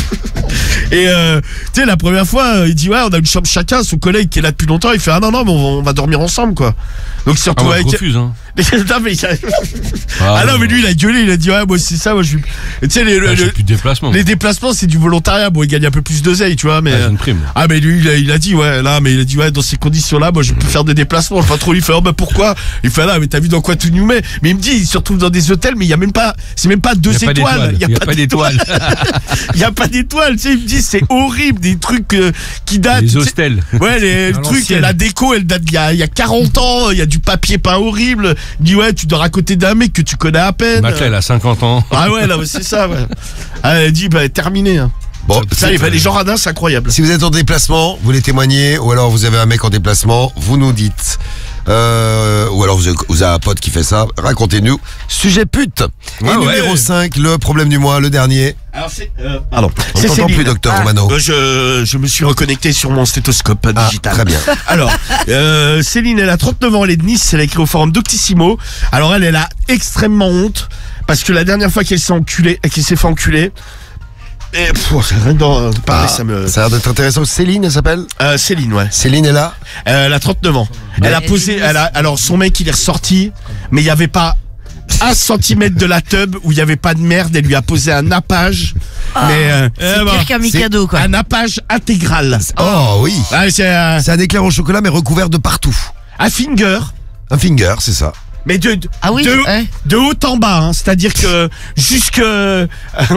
Et tu sais, la première fois, il dit ouais, on a une chambre chacun. Son collègue qui est là depuis longtemps, il fait ah non, mais on va dormir ensemble, quoi. Donc surtout avec... refuse, hein. Non, mais non, mais lui il a gueulé, il a dit ouais, moi c'est ça, moi je suis... Tu sais, j'ai plus de déplacement. Les déplacements c'est du volontariat, bon il gagne un peu plus d'oseille, tu vois, mais... c'est une prime. Ah mais lui il a dit ouais, là, mais il a dit ouais, dans ces conditions là, moi je peux faire des déplacements. Le patron lui fait oh bah pourquoi? Il fait là, mais t'as vu dans quoi tu nous mets? Mais il me dit il se retrouve dans des hôtels, mais il y a même pas, c'est même pas 2 étoiles. Il y a pas d'étoiles. Il y a pas d'étoiles, tu sais, il me dit c'est horrible, des trucs qui datent. Les hostels. Ouais, les trucs, la déco, elle date il y a 40 ans, il y a du papier peint horrible. Il dit ouais, tu dors à côté d'un mec que tu connais à peine. Matelas, elle a 50 ans. Ah ouais, là, c'est ça, ouais. Elle dit bah terminé. Hein. Bon, ça, les gens radins, c'est incroyable. Si vous êtes en déplacement, vous les témoignez, ou alors vous avez un mec en déplacement, vous nous dites. Ou alors vous avez un pote qui fait ça, racontez-nous. Sujet pute. Et numéro 5, le problème du mois, le dernier. Alors c'est... Pardon. On t'entend plus, docteur Romano. Je me suis reconnecté sur mon stéthoscope digital. Très bien. Alors, Céline, elle a 39 ans, elle est de Nice, elle a écrit au forum Doctissimo. Alors elle a extrêmement honte, parce que la dernière fois qu'elle s'est fait enculer, et c'est rien d'en parler, ça me... Ça a l'air d'être intéressant. Céline, elle s'appelle Céline, ouais. Céline est là. Elle a 39 ans. Elle a posé... alors, son mec, il est ressorti, mais il n'y avait pas 1 centimètre de la tub où il n'y avait pas de merde. Elle lui a posé un nappage. Mais c'est pire qu'un Mikado, quoi. Un nappage intégral. Oh oui. C'est un éclair au chocolat, mais recouvert de partout. Un finger. Un finger, c'est ça. Mais de haut en bas, hein, c'est-à-dire que jusqu'à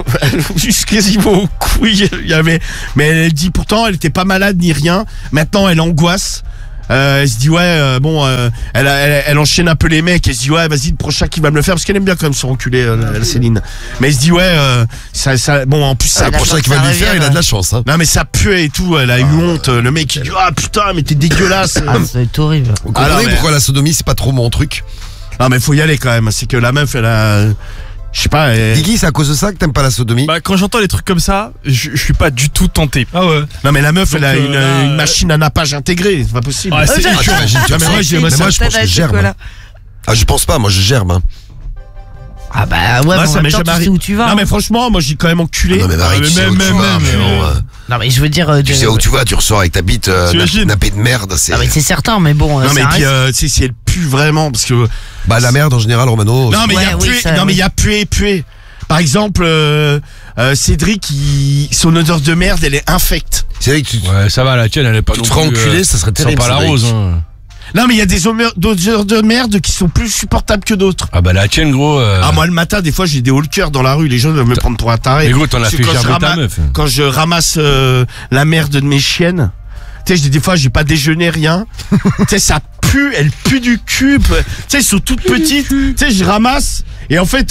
vos couilles, il y avait. Mais elle dit pourtant, elle était pas malade ni rien. Maintenant, elle angoisse. Elle se dit ouais, elle enchaîne un peu les mecs. Elle se dit ouais, vas-y, le prochain qui va me le faire, parce qu'elle aime bien quand même se reculer, la Céline. Mais elle se dit ouais, bon, en plus ça. Le prochain qui va lui faire, il a de la chance. Hein. Non mais ça puait et tout. Elle a eu honte. Le mec il dit ah putain, mais t'es dégueulasse. Ah, ça va être horrible. Vous comprenez pourquoi la sodomie c'est pas trop mon truc? Non mais faut y aller quand même. C'est que la meuf elle a... Je sais pas. Guigui, c'est à cause de ça que t'aimes pas la sodomie? Bah, quand j'entends les trucs comme ça, je suis pas du tout tenté. Ah ouais. Non, mais la meuf, elle a une machine à nappage intégrée. C'est pas possible. Ouais, c'est moi, je pense que je germe. Ah, je pense pas, moi, je germe. Hein. Ah bah ouais, ça m'est jamais arrivé où tu vas. Non, mais franchement, moi, j'ai quand même enculé. Non, mais Marie, tu sais où tu vas, non, mais je veux dire. Tu sais où tu vas, tu ressors avec ta bite nappée de merde. Ah, mais c'est certain, mais bon. Non, mais puis, tu sais, si elle pue vraiment, parce que. Bah, la merde, en général, Romano. Non, mais il y a pué. Non, mais il y a pué. Par exemple, Cédric, son odeur de merde, elle est infecte. Cédric, ouais, ça va, la tienne, elle est pas non plus... Tu te feras enculer, ça serait terrible. Pas la rose, hein. Non, mais il y a des odeurs de merde qui sont plus supportables que d'autres. Ah bah la tienne, gros... Ah, moi, le matin, des fois, j'ai des hauts le cœur dans la rue. Les gens doivent me prendre pour un taré. Mais gros, t'en as fait gerber ta meuf. Quand je ramasse la merde de mes chiennes, tu sais, des fois, j'ai pas déjeuné, rien. Tu sais, ça pue, elle pue du cul. Tu sais, elles sont toutes petites. Tu sais, je ramasse. Et en fait,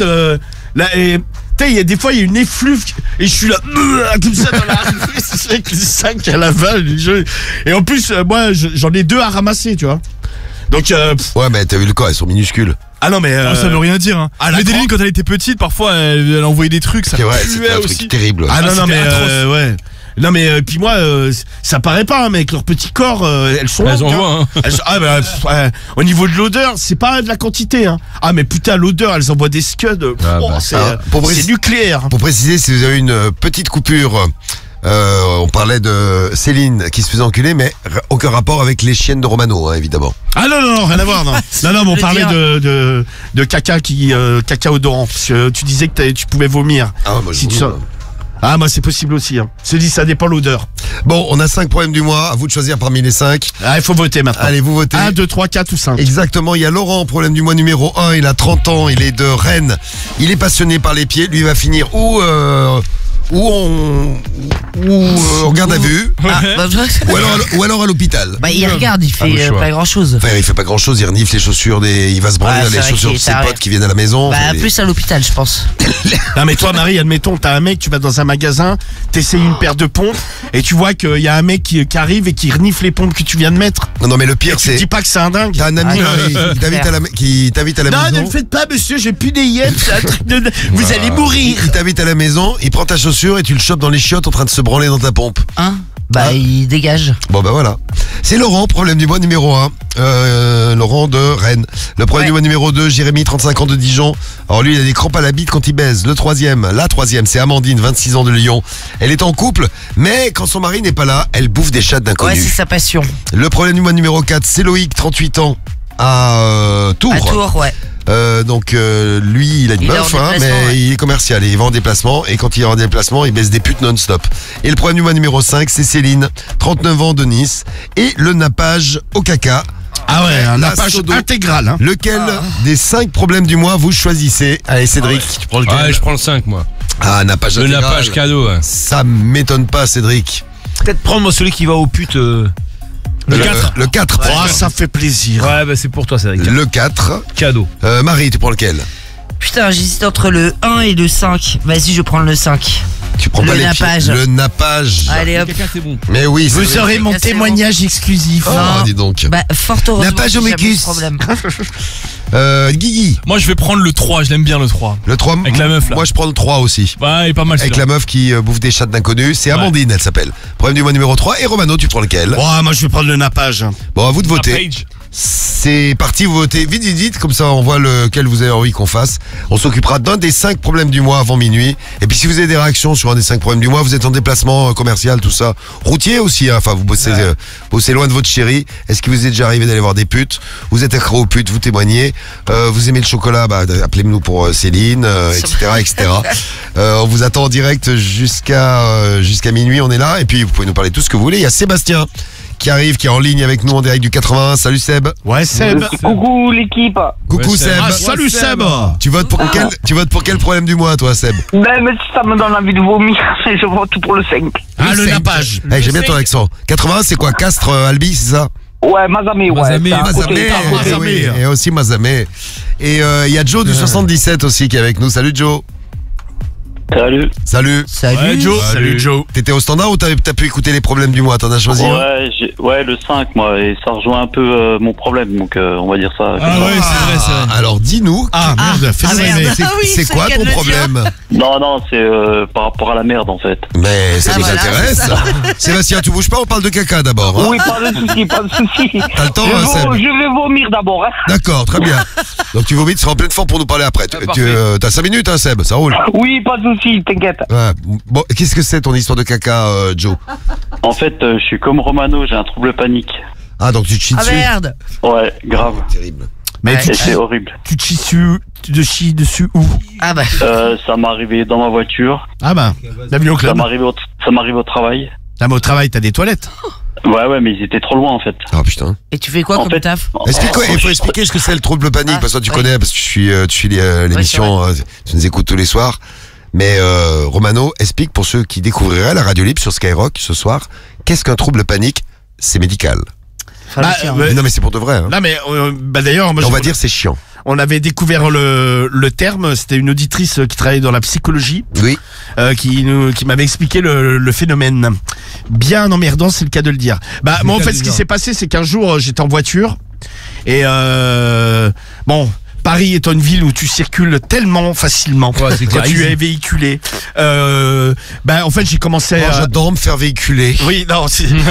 il y a des fois, il y a une effluve et je suis là, comme ça dans la rue, c'est avec les 5 à l'aval. Et en plus, moi, j'en ai 2 à ramasser, tu vois. Donc, ouais, mais t'as vu le corps, elles sont minuscules. Ah non, mais. ça veut rien dire, hein. Mais Deline, quand elle était petite, parfois, elle envoyait des trucs, ça puait un truc terrible. Ah non, mais ouais. Non mais puis moi ça paraît pas hein, mais avec leur petit corps elles sont elles envoient hein. Au niveau de l'odeur c'est pas de la quantité hein. Ah mais putain l'odeur elles envoient des scuds c'est nucléaire. Pour préciser si vous avez une petite coupure on parlait de Céline qui se faisait enculer mais aucun rapport avec les chiennes de Romano hein, évidemment. Ah non rien à voir non. Non mais on parlait de caca caca odorant parce que tu disais que tu pouvais vomir. Ah moi si Ah moi c'est possible aussi hein. Se dit ça dépend l'odeur. Bon on a 5 problèmes du mois. À vous de choisir parmi les 5. Ah il faut voter maintenant. Allez vous votez. 1, 2, 3, 4 ou 5. Exactement. Il y a Laurent, problème du mois numéro 1. Il a 30 ans. Il est de Rennes. Il est passionné par les pieds. Lui va finir ou on regarde à vue, Ah, bah, ou alors à l'hôpital. bah, il regarde, il fait le choix. pas grand chose. Enfin, il fait pas grand chose, il renifle les chaussures il va se branler Ouais, dans c'est les vrai chaussures qu'il de est ses taré. potes qui viennent à la maison. Bah, Enfin, plus à l'hôpital, je pense. Non mais toi Marie, admettons, t'as un mec, tu vas dans un magasin, t'essayes une paire de pompes et tu vois qu'il y a un mec qui arrive et qui renifle les pompes que tu viens de mettre. Non, mais le Et pire, tu te c'est... dis pas que c'est un dingue. T'as un ami Ah, qui t'invite à la Non, ne maison. le faites pas monsieur, j'ai plus des yeux, c'est un truc de... Vous allez mourir. Il t'invite à la maison, il prend ta chaussure et tu le chopes dans les chiottes en train de se branler dans ta pompe. Hein? Bah, Ah. il dégage. Bon bah voilà. C'est Laurent, problème du mois numéro 1. Laurent de Rennes. Le problème Ouais. du mois numéro 2, Jérémy, 35 ans de Dijon. Alors lui, il a des crampes à la bite quand il baise. La troisième, c'est Amandine, 26 ans de Lyon. Elle est en couple, mais quand son mari n'est pas là, elle bouffe des chattes Ouais, d'inconnus. c'est sa passion. Le problème du mois numéro 4, c'est Loïc, 38 ans, à Tours. À Tours, ouais. Lui, il a une Il est meuf, en mais déplacement, ouais. il est commercial et il vend en déplacement. Et quand il est en déplacement, il baisse des putes non-stop. Et le problème du mois numéro 5, c'est Céline, 39 ans de Nice. Et le nappage au caca. Ah ouais, un La nappage sodo. intégral. Hein. Lequel des 5 problèmes du mois vous choisissez? Allez, Cédric, tu prends lequel? Ouais, je prends le 5 moi. Ah, nappage Le intégral. nappage cadeau. Ouais. Ça m'étonne pas, Cédric. Peut-être prendre moi celui qui va aux putes. Le 4. Le 4. Oh, ça fait plaisir. Ouais, bah c'est pour toi, Cédric. Le 4. Cadeau. Marie, tu prends lequel? Putain, j'hésite entre le 1 et le 5. Vas-y, je prends le 5. Tu prends Le pas les nappage. pieds. Le nappage. Allez hop. C'est bon. Mais oui, c'est Vous vrai. aurez mon C'est témoignage exclusif. Oh, Non. dis donc. Bah, fort heureusement. Nappage au j'ai jamais eu mécus. ce problème. Guigui, Moi, je vais prendre le 3, je l'aime bien le 3. le 3. Avec la meuf, là. Moi, je prends le 3 aussi. Ouais, il est pas mal Avec celui-là. la meuf qui bouffe des chattes d'inconnus. C'est Amandine, elle s'appelle. Problème du mois numéro 3. Et Romano, tu prends lequel? Oh, moi je vais prendre le nappage. Bon, à vous de voter. Page. C'est parti, vous votez vite, vite, vite, comme ça on voit lequel vous avez envie qu'on fasse. On s'occupera d'un des 5 problèmes du mois avant minuit. Et puis si vous avez des réactions sur un des 5 problèmes du mois, vous êtes en déplacement commercial, tout ça. Routier aussi, hein. Enfin vous bossez loin de votre chérie. Est-ce qu'il vous est déjà arrivé d'aller voir des putes? Vous êtes accro aux putes, vous témoignez. Vous aimez le chocolat, bah appelez-nous pour Céline, etc. etc. On vous attend en direct jusqu'à minuit, on est là. Et puis vous pouvez nous parler de tout ce que vous voulez. Il y a Sébastien qui arrive, qui est en ligne avec nous en direct du 81. Salut Seb. Ouais, Seb. Coucou l'équipe. Coucou Ouais, Seb. Ah, salut Seb. Tu votes pour quel problème du mois, toi, Seb? Ben, mais si ça me donne envie de vomir, je vote tout pour le 5. Ah, le cinq. nappage. Eh, j'aime bien ton accent. 80, c'est quoi? Castres, Albi, c'est ça? Ouais, Mazamé, ouais. Mazamé, c'est à côté, Mazamé, c'est à côté. Mazamé. oui, et aussi Mazamé. Et il y a Joe du 77 aussi qui est avec nous. Salut Joe. Salut. Salut. Salut. Ouais, Joe. Salut Joe. T'étais au standard ou t'as pu écouter les problèmes du mois? T'en as choisi un? Ouais, le 5, moi, et ça rejoint un peu mon problème, donc on va dire ça. Ah ouais, c'est vrai. Alors dis-nous. Ah, merde, fais-le merde. aimer. C'est Ah oui, c'est c'est quoi le cas ton de le problème? Non, c'est par rapport à la merde, en fait. Mais ça Ah, nous voilà, intéresse. c'est Sébastien, tu bouges pas, on parle de caca d'abord. Hein? Oui, pas de soucis, pas de soucis. T'as le temps, Seb? Je vais vomir d'abord. Hein. D'accord, très bien. Donc tu vomis, tu seras en pleine forme pour nous parler après. T'as 5 minutes, hein, Seb, ça roule. Oui, pas de soucis, t'inquiète. Ouais. Bon, qu'est-ce que c'est ton histoire de caca, Joe? En fait, je suis comme Romano, j'ai un trouble panique. Ah, donc tu te chies Ah dessus? merde. Ouais, grave. Terrible. Mais Ouais. Et c'est horrible. tu te chies dessus où? Ah bah. Ça m'est arrivé dans ma voiture, Ah bah, bienvenue au ça club. m'arrive au travail. Ah, mais au travail, t'as des toilettes. Ouais, mais ils étaient trop loin, en fait. Ah putain. Et tu fais quoi En comme fait- taf? Il faut expliquer ce que c'est le trouble panique, Ah, parce que toi tu oui. connais, parce que tu suis l'émission, tu nous écoutes tous les soirs. Mais Romano, explique pour ceux qui découvriraient la radio libre sur Skyrock ce soir, qu'est-ce qu'un trouble panique? C'est médical. Fallait le dire, hein. Mais non mais c'est pour de vrai. Hein. Là, mais d'ailleurs, moi, On va dire c'est chiant. on avait découvert le terme. C'était une auditrice qui travaillait dans la psychologie, Oui. qui m'avait expliqué le phénomène. Bien emmerdant, c'est le cas de le dire. Bah, moi, en fait, ce qui s'est passé, c'est qu'un jour, j'étais en voiture et bon. Paris étant une ville où tu circules tellement facilement c'est quand clair, tu easy. es véhiculé. En fait, j'ai commencé Oh, à... j'adore me faire véhiculer. Oui, non,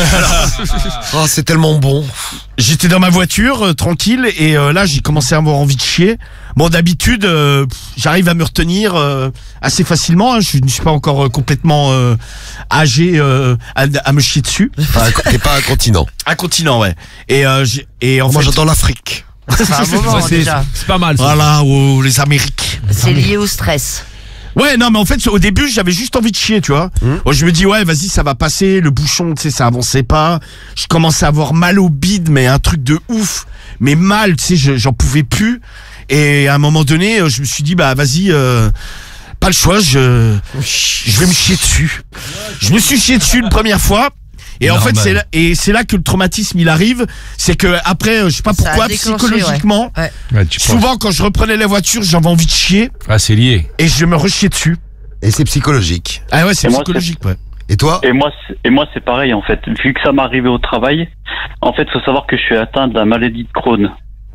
Oh, c'est tellement bon. j'étais dans ma voiture, tranquille, et là, j'ai commencé à avoir envie de chier. Bon, d'habitude, j'arrive à me retenir assez facilement. Hein, je ne suis pas encore complètement âgé à me chier dessus. T'es pas un continent. Incontinent, ouais. Et en Moi fait, j'adore l'Afrique. C'est un moment Ça, déjà. c'est pas mal. Ça. voilà, les Amériques. C'est lié au stress. Ouais, non, mais en fait, au début, j'avais juste envie de chier, tu vois. Moi, je me dis, ouais, vas-y, ça va passer, le bouchon, tu sais, ça avançait pas. Je commençais à avoir mal au bide, mais un truc de ouf. Mais mal, tu sais, j'en pouvais plus. Et à un moment donné, je me suis dit, bah, vas-y, pas le choix, je vais me chier dessus. Je me suis chié dessus une première fois. Et en fait, c'est là que le traumatisme il arrive, c'est que après, je sais pas pourquoi, psychologiquement, souvent quand je reprenais la voiture, j'avais envie de chier. Ah, c'est lié. Et je me rechiais dessus. Et c'est psychologique. Ah ouais, c'est psychologique, ouais. Et toi? Et moi, c'est pareil en fait. Vu que ça m'est arrivé au travail, en fait, faut savoir que je suis atteint de la maladie de Crohn.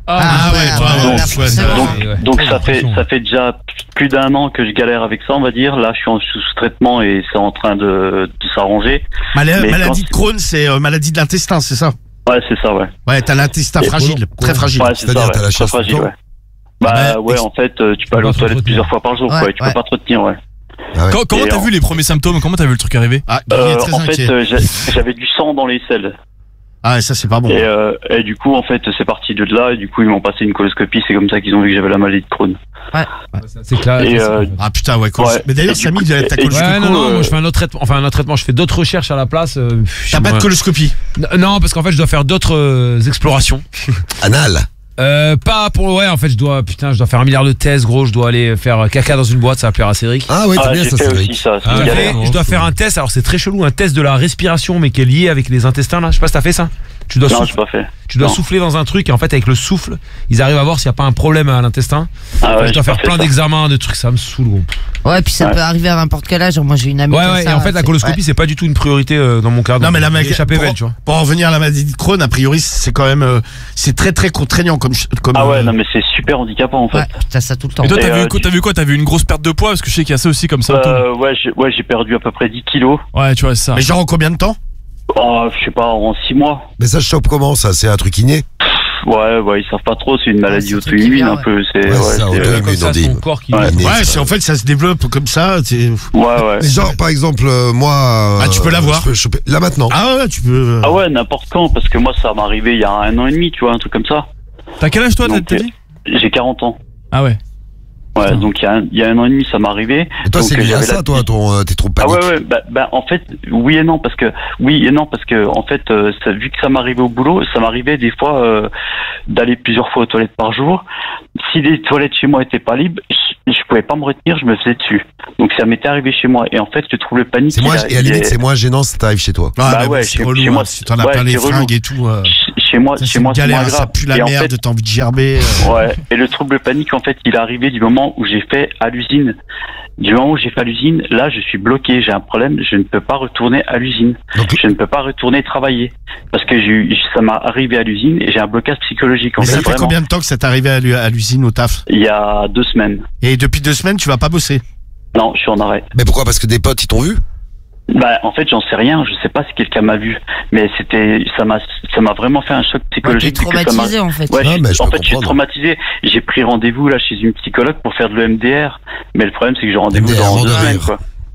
Donc ça fait déjà plus d'1 an que je galère avec ça, on va dire. Là, je suis sous traitement et c'est en train de s'arranger. Maladie de Crohn, c'est maladie de l'intestin, c'est ça? Ouais, c'est ça, ouais. Ouais, t'as l'intestin fragile, très fragile. Ouais, c'est ça, ouais. Très fragile, ouais. Bah ouais, en fait, tu peux aller aux toilettes plusieurs fois par jour, quoi. Tu peux pas te retenir, ouais. Comment t'as vu les premiers symptômes? Comment t'as vu le truc arriver? En fait, j'avais du sang dans les selles. Ah, ça c'est pas bon. Et du coup, en fait, c'est parti de là. Et du coup, ils m'ont passé une coloscopie. C'est comme ça qu'ils ont vu que j'avais la maladie de Crohn. Ouais. C'est clair. Ah putain, ouais. Mais d'ailleurs, Samy, ta coloscopie. Ouais, non, moi je fais un autre traitement. Enfin, un autre traitement. Je fais d'autres recherches à la place. T'as pas de coloscopie? Non, parce qu'en fait, je dois faire d'autres explorations. Anal. Pas pour en fait je dois faire 1 milliard de tests, gros. Je dois aller faire caca dans une boîte, ça va plaire à Cédric. Ah ouais, t'as bien ça, Cédric. Je dois faire un test, alors c'est très chelou, un test de la respiration mais qui est lié avec les intestins là. Je sais pas si t'as fait ça. Non, j'ai pas fait. Tu dois souffler dans un truc et en fait avec le souffle, ils arrivent à voir s'il n'y a pas un problème à l'intestin. Je dois faire plein d'examens, de trucs, ça me saule, gros. Ouais, puis ça peut arriver à n'importe quel âge. Moi j'ai une amie. Ouais, et en fait la coloscopie c'est pas du tout une priorité dans mon cas. Non mais la tu vois. Pour en revenir à la maladie de Crohn, a priori c'est quand même c'est très très contraignant comme. Ah ouais, non mais c'est super handicapant en fait. Ouais, t'as ça tout le temps. Et toi t'as vu quoi? T'as vu une grosse perte de poids? Parce que je sais qu'il y a ça aussi comme symptôme. Ouais, j'ai perdu à peu près 10 kilos. Ouais, tu vois, c'est ça. Mais genre en combien de temps? Je sais pas, en 6 mois. Mais ça se chope comment ça? C'est un truc inné? Ouais, ils savent pas trop, c'est une maladie auto-immune un peu. C'est auto-immune, corps qui. Ouais, c'est en fait ça se développe comme ça. Ouais. Mais genre par exemple moi. Ah, tu peux l'avoir. Je peux choper là maintenant. Ah ouais, tu peux. Ah ouais, n'importe quand, parce que moi ça m'est arrivé il y a 1 an et demi, tu vois, un truc comme ça. T'as quel âge toi, t'as dit? J'ai 40 ans. Ah ouais. Ouais, donc il y a 1 an et demi, ça m'est arrivé. Et toi, c'est lié à ça, toi, tes troubles paniques? Ah ouais, bah, en fait, oui et non, parce que, en fait, vu que ça m'arrivait au boulot, ça m'arrivait des fois, d'aller plusieurs fois aux toilettes par jour. Si les toilettes chez moi étaient pas libres, je pouvais pas me retenir, je me faisais dessus. Donc ça m'était arrivé chez moi. Et en fait, le trouble panique. Et à la limite, c'est moins gênant si t'arrives chez toi. Bah ouais, chez moi, si t'en as plein les fringues et tout. Chez moi, c'est galère, ça pue la merde, t'as envie de gerber. Ouais. Et le trouble panique, en fait, il est arrivé du moment où j'ai fait à l'usine. Du moment où j'ai fait à l'usine, là, je suis bloqué. J'ai un problème. Je ne peux pas retourner à l'usine. Je ne peux pas retourner travailler parce que ça m'a arrivé à l'usine et j'ai un blocage psychologique. Mais ça fait combien de temps que ça t'est arrivé à l'usine au taf? Il y a 2 semaines. Et depuis 2 semaines, tu vas pas bosser? Non, je suis en arrêt. Mais pourquoi? Parce que des potes, ils t'ont vu? Bah, en fait, j'en sais rien. Je sais pas si quelqu'un m'a vu, mais ça m'a vraiment fait un choc psychologique. T'es traumatisé en fait. Ouais, je suis traumatisé. J'ai pris rendez-vous là chez une psychologue pour faire de l'EMDR, mais le problème c'est que j'ai rendez-vous dans 2 semaines, quoi.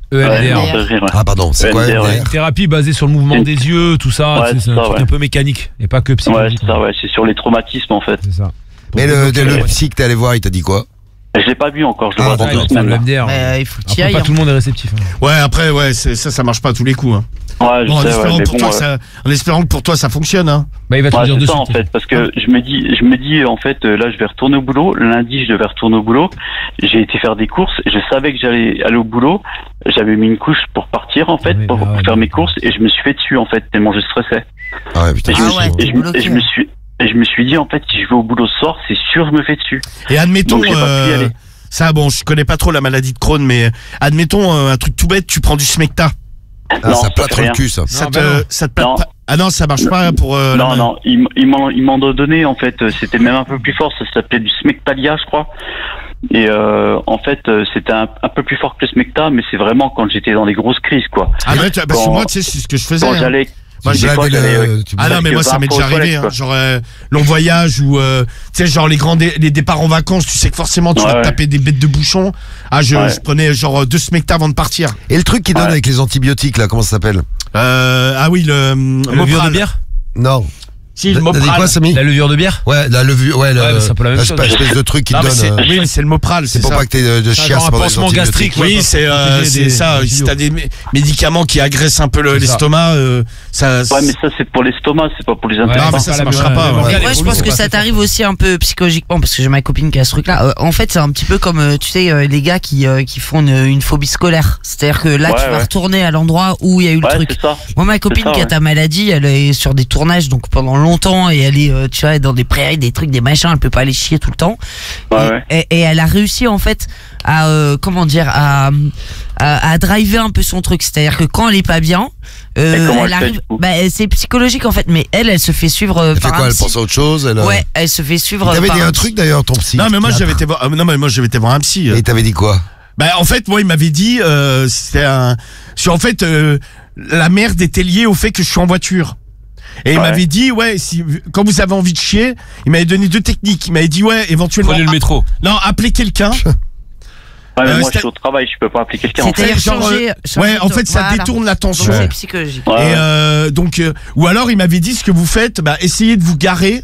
EMDR. Ah pardon, c'est quoi EMDR? Une thérapie basée sur le mouvement des yeux, tout ça. C'est un truc un peu mécanique et pas que psychologique. Ouais, c'est ça. Ouais, c'est sur les traumatismes en fait. C'est ça. Mais le psy que t'es allé voir, il t'a dit quoi? Je l'ai pas vu encore, je le vois dans 2 semaines. Mais il faut que tu ailles. Pas tout le monde est réceptif. Ouais, après, ça marche pas à tous les coups. Ouais, en espérant que pour toi ça fonctionne. Bah, il va te dire dessus. Ça, en fait, parce que je me dis en fait, là, je vais retourner au boulot. Lundi, je devais retourner au boulot. J'ai été faire des courses. Je savais que j'allais aller au boulot. J'avais mis une couche pour partir, en fait, pour faire mes courses, et je me suis fait dessus, en fait, tellement je stressais. Ah ouais, putain. Et je me suis dit, en fait, si je vais au boulot ce soir, c'est sûr, je me fais dessus. Et admettons, ça, bon, je connais pas trop la maladie de Crohn, mais admettons un truc tout bête, tu prends du Smecta. Ah, ça plâtre le cul, ça. Ça te plâtre pas. Ah non, ça marche pas pour. Non, ils m'en ont donné, en fait, c'était même un peu plus fort, ça s'appelait du Smectalia, je crois. Et en fait, c'était un peu plus fort que le Smecta, mais c'est vraiment quand j'étais dans des grosses crises, quoi. Ah ouais, parce que moi, tu sais, c'est ce que je faisais. Quand j'allais. Ah non, mais moi ça m'est déjà arrivé, genre long voyage ou tu sais, genre les départs en vacances, tu sais que forcément tu vas te taper des bêtes de bouchons. Ah, je prenais genre 2 Smecta avant de partir. Et le truc qui donne avec les antibiotiques là, comment ça s'appelle? Ah oui, le vieux de bière? Non. Si, le T'as dit Mopral. quoi, Samy? La levure de bière? Ouais, la levure, ouais, Ouais, mais c'est un peu la même chose. espèce de truc qui te Non, mais donne. oui, mais c'est le Mopral, C'est pour ça. pas que t'aies de C'est un chiasse genre un pendant les pansement antibiotiques. gastrique. Oui, Ouais, c'est protéger ça. des Si t'as des médicaments qui agressent un peu l'estomac, ça. Ouais, mais ça, c'est pour l'estomac, c'est pas pour les Non, intestins. mais ça marchera pas. Ouais. Ouais. Ouais, je pense que ça t'arrive aussi un peu psychologiquement parce que j'ai ma copine qui a ce truc-là. En fait, c'est un petit peu comme tu sais les gars qui font une phobie scolaire. C'est-à-dire que là, Ouais, tu vas ouais. retourner à l'endroit où il y a eu le Ouais, truc. c'est ça. Moi, ma copine ça, qui a ouais. ta maladie, elle est sur des tournages donc pendant longtemps et elle est tu vois dans des prairies, des trucs, des machins. Elle peut pas aller chier tout le temps. Ouais, ouais. Et elle a réussi en fait à comment dire à driver un peu son truc. C'est-à-dire que quand elle est pas bien, comment elle elle fait, arrive. du coup Bah, c'est psychologique en fait, mais elle se fait suivre Elle fait par quoi? un Elle psy. pense à autre chose? Ouais, elle se fait suivre. T'avais par dit un truc d'ailleurs, ton psy. Non, mais moi j'avais été voir. Non, mais moi j'avais été voir un psy. Et il t'avait dit quoi? Bah en fait, moi il m'avait dit c'était en fait la merde était liée au fait que je suis en voiture. Et il Ouais. m'avait dit ouais, si quand vous avez envie de chier, il m'avait donné 2 techniques. Il m'avait dit ouais, éventuellement Prenez le métro. non, appelez quelqu'un. Ouais, mais moi, c'était- je suis au travail, je peux pas appeler quelqu'un. En fait. C'est-à-dire genre, changer. Ouais, en fait ça Voilà. détourne Donc l'attention. c'est psychologique. Ouais, Et ouais. donc ou alors il m'avait dit ce que vous faites, bah essayez de vous garer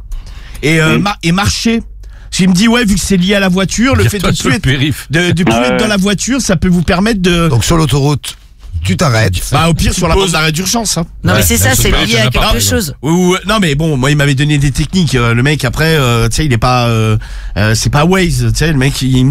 et et marcher. Il me dit ouais, vu que c'est lié à la voiture, le fait de plus être périph. de plus Ouais. être dans la voiture, ça peut vous permettre de Donc sur l'autoroute, tu t'arrêtes. bah au pire sur la bande d'arrêt d'urgence hein. Non, Ouais, mais c'est ça, ça c'est peut lié être à un quelque appareil, chose. Non mais bon, moi il m'avait donné des techniques. Le mec après, tu sais, il est pas, c'est pas Waze. Tu sais, le mec il me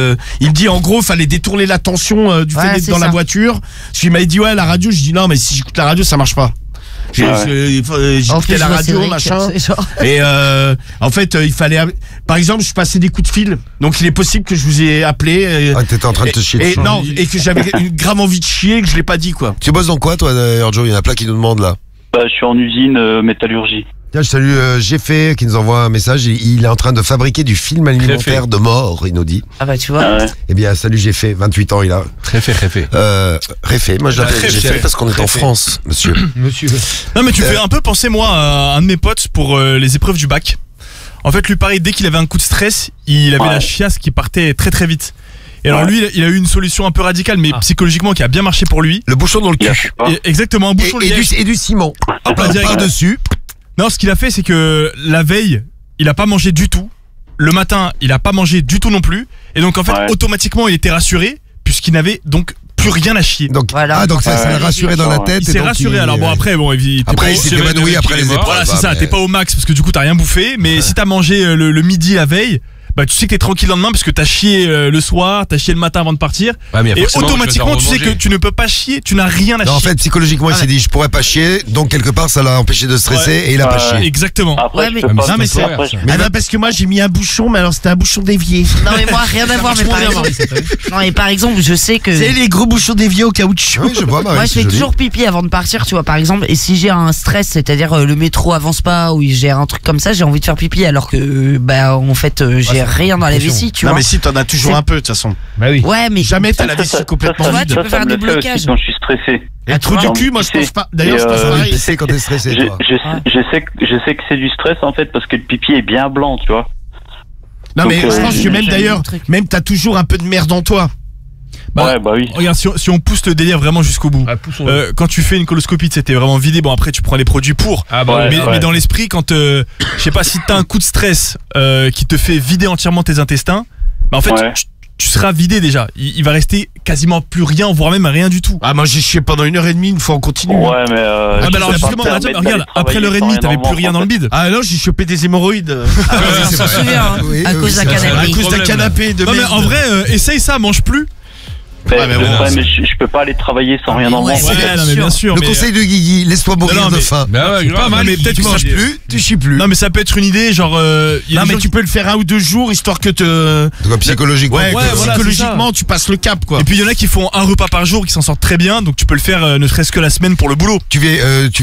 dit en gros, fallait détourner l'attention du fait Ouais, d'être c'est dans la ça. voiture. Parce qu'il m'avait dit ouais la radio. Je dis non mais si j'écoute la radio ça marche pas. En J'écoutais plus, la je vois radio Cédric, machin. c'est genre- Et en fait il fallait, par exemple, je passais des coups de fil. Donc il est possible que je vous ai appelé. Ah, t'étais en train de te chier Et dessus. non, et que j'avais une grave envie de chier et que je l'ai pas dit quoi. Tu bosses dans quoi, toi, d'ailleurs, Joe? Il y en a plein qui nous demandent là. Bah, je suis en usine métallurgie. Tiens, je salue Géfé qui nous envoie un message. Il est en train de fabriquer du film alimentaire de mort, il nous dit. Ah bah tu vois. Ah ouais. Eh bien, salut Géfé, 28 ans il a. Très fait. Réfé, moi je l'appelle Réfé. Géfé parce qu'on est en France, monsieur. Monsieur. Non mais tu fais un peu penser moi à un de mes potes pour les épreuves du bac. En fait lui pareil, dès qu'il avait un coup de stress, il avait Ouais. la chiasse qui partait très très vite. Et alors Ouais. lui il a eu une solution un peu radicale mais psychologiquement qui a bien marché pour lui. Le bouchon dans le Il a cul. fait pas. Et exactement un bouchon de liège. Et du ciment. Hop là, direct. par-dessus. Non, ce qu'il a fait, c'est que la veille, il a pas mangé du tout. Le matin, il a pas mangé du tout non plus. Et donc, en fait, Ouais. automatiquement, il était rassuré, puisqu'il n'avait donc plus rien à chier. Donc, Voilà. donc ça Ouais. l'a rassuré dans la tête. Il et s'est donc rassuré. Alors bon, après, bon, Après, il s'est évanoui après les épreuves. Voilà, c'est ça, mais- t'es pas au max parce que du coup, t'as rien bouffé. Mais si t'as mangé le midi la veille, bah, tu sais que t'es tranquille le lendemain parce que t'as chié le soir, t'as chié le matin avant de partir. Ouais, mais Et forcément, automatiquement, tu sais que remanger. tu ne peux pas chier, tu n'as rien à Non, en chier. fait, psychologiquement, il s'est dit, je pourrais pas chier, donc quelque part, ça l'a empêché de stresser Ouais. et il a pas Ouais. chié. Exactement. Après, Ouais, je mais- peux Ah, mais pas. Non, mais c'est- Après, je- Ah non, parce que moi j'ai mis un bouchon, mais alors c'était un bouchon dévié. Non mais moi rien à voir, mais par exemple. Non et par exemple, je sais que. C'est les gros bouchons déviés au caoutchouc. Oui, je vois, Marie, Moi je c'est fais joli. toujours pipi avant de partir, tu vois, par exemple, et si j'ai un stress, c'est-à-dire le métro avance pas ou j'ai un truc comme ça, j'ai envie de faire pipi alors que bah en fait j'ai rien dans la vessie, tu Non, vois. mais si t'en as toujours C'est- un peu de toute façon. Bah oui. Ouais, mais Jamais t'as la Ça, vessie ça, complètement Tu vois, vide. tu peux faire me des le fait aussi blocages. quand je suis stressé. Et le trou tu du vois, cul, moi je c'est- pense pas. D'ailleurs, et, je pense pareil. Tu sais quand t'es stressé, toi. Je sais que c'est du stress en fait parce que le pipi est bien blanc, tu vois. Non, mais Donc, je pense que même j'ai d'ailleurs, un truc. même t'as toujours un peu de merde en toi. Bah, Ouais, bah oui. Regarde, si on pousse le délire vraiment jusqu'au bout. Ah, poussons-le. Quand tu fais une coloscopie, c'était vraiment vidé. Bon, après, tu prends les produits pour. Ah bah Ouais, oui. Mais dans l'esprit, quand je sais pas si t'as un coup de stress qui te fait vider entièrement tes intestins, bah en fait Ouais. tu seras vidé déjà. Il va rester quasiment plus rien, voire même rien du tout. Ah, moi j'ai chié pendant 1h30, une fois en continu. Ouais, mais. Ah bah alors justement, regarde, après l'heure et demie, t'avais plus rien dans le bide. Ah non, j'ai chopé des hémorroïdes. on s'en souvient, hein, Oui, à oui, cause d'un c'est vrai. À canapé. cause d'un problème. canapé de Non mais merde. en vrai, essaye ça, mange plus. Ouais, mais bon, mais je peux pas aller travailler sans rien en Ouais, manger. c'est non mais bien sûr. Le mais- conseil de Guigui, laisse-toi mourir Non, de mais- faim. Bah ouais, pas mal, mais peut-être Tu que ça manges plus, tu chies plus. Non mais ça peut être une idée, genre. Y a Non, des mais gens tu peux le faire 1 ou 2 jours histoire que te. Donc, psychologiquement. Ouais, voilà, psychologiquement, tu passes le cap quoi. Et puis il y en a qui font un repas par jour, qui s'en sortent très bien, donc tu peux le faire ne serait-ce que la semaine pour le boulot. Tu vis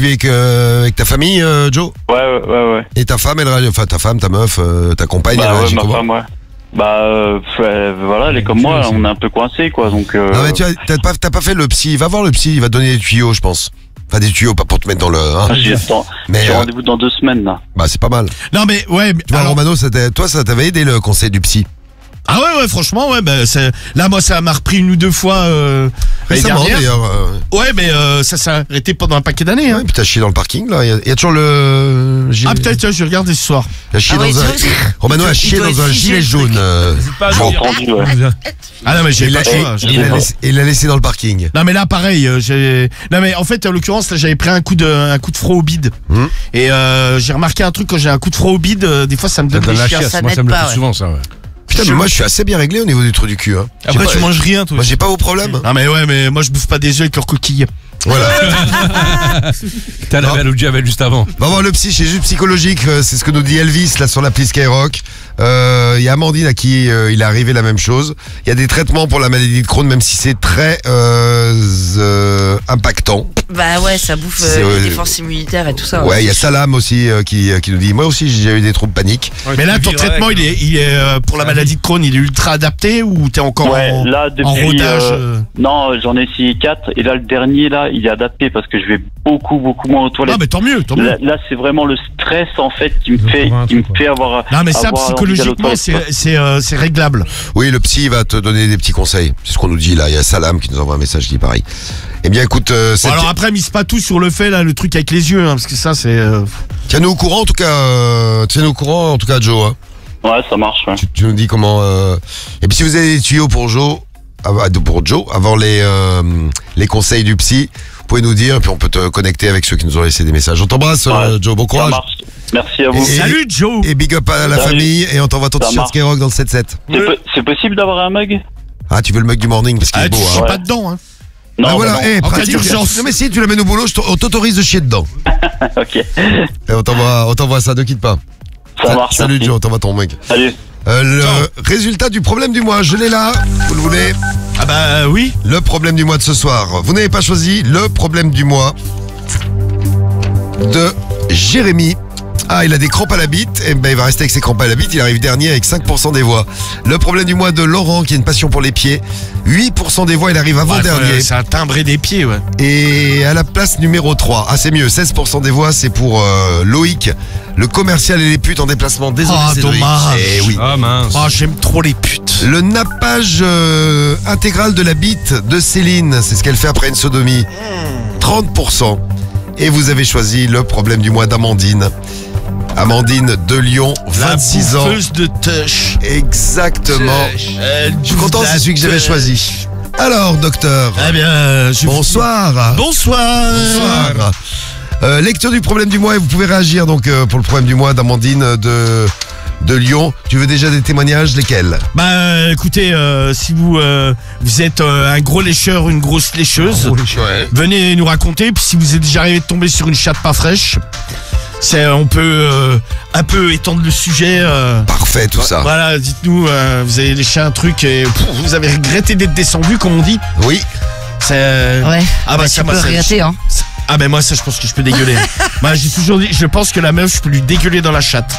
avec ta famille, Joe? Ouais. Et ta femme, enfin ta femme, ta meuf, ta compagne, elle Bah ouais, réagit ma comment? femme, ouais. Bah, voilà, elle est comme moi, on est un peu coincés, quoi, donc. Non mais tu vois, t'as pas fait le psy. Va voir le psy, il va te donner des tuyaux, je pense. Enfin des tuyaux, pas pour te mettre dans le. Hein. Mais J'ai rendez-vous dans 2 semaines, là. bah c'est pas mal. Non, mais ouais. Tu vois, alors- Romano, toi ça t'avait aidé le conseil du psy. Ah ouais, franchement, ouais, bah, là, moi, ça m'a repris 1 ou 2 fois. Récemment dernière. d'ailleurs. Ouais, mais ça s'est arrêté pendant un paquet d'années. Hein. Ouais, puis t'as chié dans le parking là. Il y a toujours le. Ah peut-être, tiens, je regardais ce soir. Il a chié Ah ouais, dans un. tu vois, Romano a il chié doit dans un être gilet figé, le jaune. J'ai entendu, ouais. Ah non mais j'ai Il pas l'a le choix. il l'a laissé dans le parking. Non mais là pareil, non mais en fait en l'occurrence là j'avais pris un coup de froid au bide. Et j'ai remarqué un truc quand j'ai un coup de froid au bide, des fois ça me donne des chiasses. Ça Moi, ça n'aide me le pas, fait ouais. souvent, ça, ouais. Putain, mais moi je suis assez bien réglé au niveau du trou du cul. Hein. Après, J'ai tu pas- manges rien, toi. Moi j'ai pas vos problèmes. Ah mais ouais mais moi je bouffe pas des œufs avec leurs coquilles. Voilà. T'as la belle Javel juste avant. Va voir le psy chez Juste Psychologique, c'est ce que nous dit Elvis là sur l'appli Skyrock. Il y a Amandine à qui il est arrivé la même chose. Il y a des traitements pour la maladie de Crohn, même si c'est très impactant. Bah ouais, ça bouffe C'est, les défenses immunitaires et tout ça. Ouais, il y a Salam aussi qui nous dit moi aussi j'ai eu des troubles paniques. Mais là ton traitement il est pour la maladie de Crohn, il est ultra adapté ou t'es encore Ouais, en, là, en depuis, rodage non, j'en ai essayé 4 et là le dernier là, il est adapté parce que je vais beaucoup moins aux toilettes. Non mais tant mieux, tant mieux. Là, c'est vraiment le stress en fait qui me Ils ont fait, trouvé un qui me truc, fait avoir. Non mais ça avoir envie d'aller aux psychologiquement toilettes, c'est réglable. Oui, le psy va te donner des petits conseils. C'est ce qu'on nous dit là. Il y a Salam qui nous envoie un message qui dit pareil. Eh bien écoute, Bon, alors après mise pas tout sur le fait là, le truc avec les yeux, hein, parce que ça c'est. tiens-nous au courant en tout cas. Tiens-nous au courant en tout cas, Joe. Hein. Ouais, ça marche. Ouais. Tu nous dis comment. Et puis si vous avez des tuyaux pour Joe, avant les conseils du psy, vous pouvez nous dire, et puis on peut te connecter avec ceux qui nous ont laissé des messages. On t'embrasse, Ouais, Joe. Bon Ça courage. marche. Merci à vous. Et- Salut Joe. Et big up à la Salut. famille. Et on t'envoie ton Ça t-shirt marche. Skyrock dans le 7-7. C'est possible d'avoir un mug? Ah, tu veux le mug du morning parce qu'il Ah, est beau. tu Hein. chies Ouais. pas dedans hein. Non, Ah voilà, bah eh, En cas pratique. d'urgence. Non mais si tu l'amènes au boulot, on t'autorise de chier dedans. non. Ok. Et on t'envoie ça, ne quitte pas. Ça marche. Salut merci. Joe, on t'envoie ton mug. Salut. Le résultat du problème du mois, je l'ai là. Vous le voulez? Ah bah oui. Le problème du mois de ce soir. Vous n'avez pas choisi le problème du mois de Jérémy. Ah, il a des crampes à la bite. Et ben, il va rester avec ses crampes à la bite. Il arrive dernier avec 5% des voix. Le problème du mois de Laurent, qui a une passion pour les pieds. 8% des voix, il arrive avant-dernier. C'est un timbré des pieds ouais. Et à la place numéro 3, ah c'est mieux, 16% des voix, c'est pour Loïc, le commercial et les putes en déplacement. Désolé, Ah, Cédric. dommage. Eh oui. Ah mince. Oh j'aime trop les putes. Le nappage intégral de la bite de Céline, c'est ce qu'elle fait après une sodomie. 30%. Et vous avez choisi le problème du mois d'Amandine. Amandine de Lyon, 26 ans. Bouffeuse de tush. Exactement. Je suis content, c'est celui que j'avais choisi. Alors, docteur, Eh bien, bonsoir. Bonsoir. Bonsoir. Lecture du problème du mois et vous pouvez réagir donc pour le problème du mois d'Amandine de Lyon. Tu veux déjà des témoignages, lesquels? Bah écoutez, si vous êtes un gros lécheur, une grosse lécheuse, venez nous raconter. Puis si vous êtes déjà arrivé de tomber sur une chatte pas fraîche, on peut un peu étendre le sujet. Parfait, tout ça. Voilà, dites-nous, vous avez léché un truc et vous avez regretté d'être descendu, comme on dit. Oui. C'est Ouais. Ah bah ça, tu peux moi, ça- regretter, hein. Ah ben moi ça, je pense que je peux dégueuler. Moi j'ai toujours dit, je pense que la meuf, je peux lui dégueuler dans la chatte.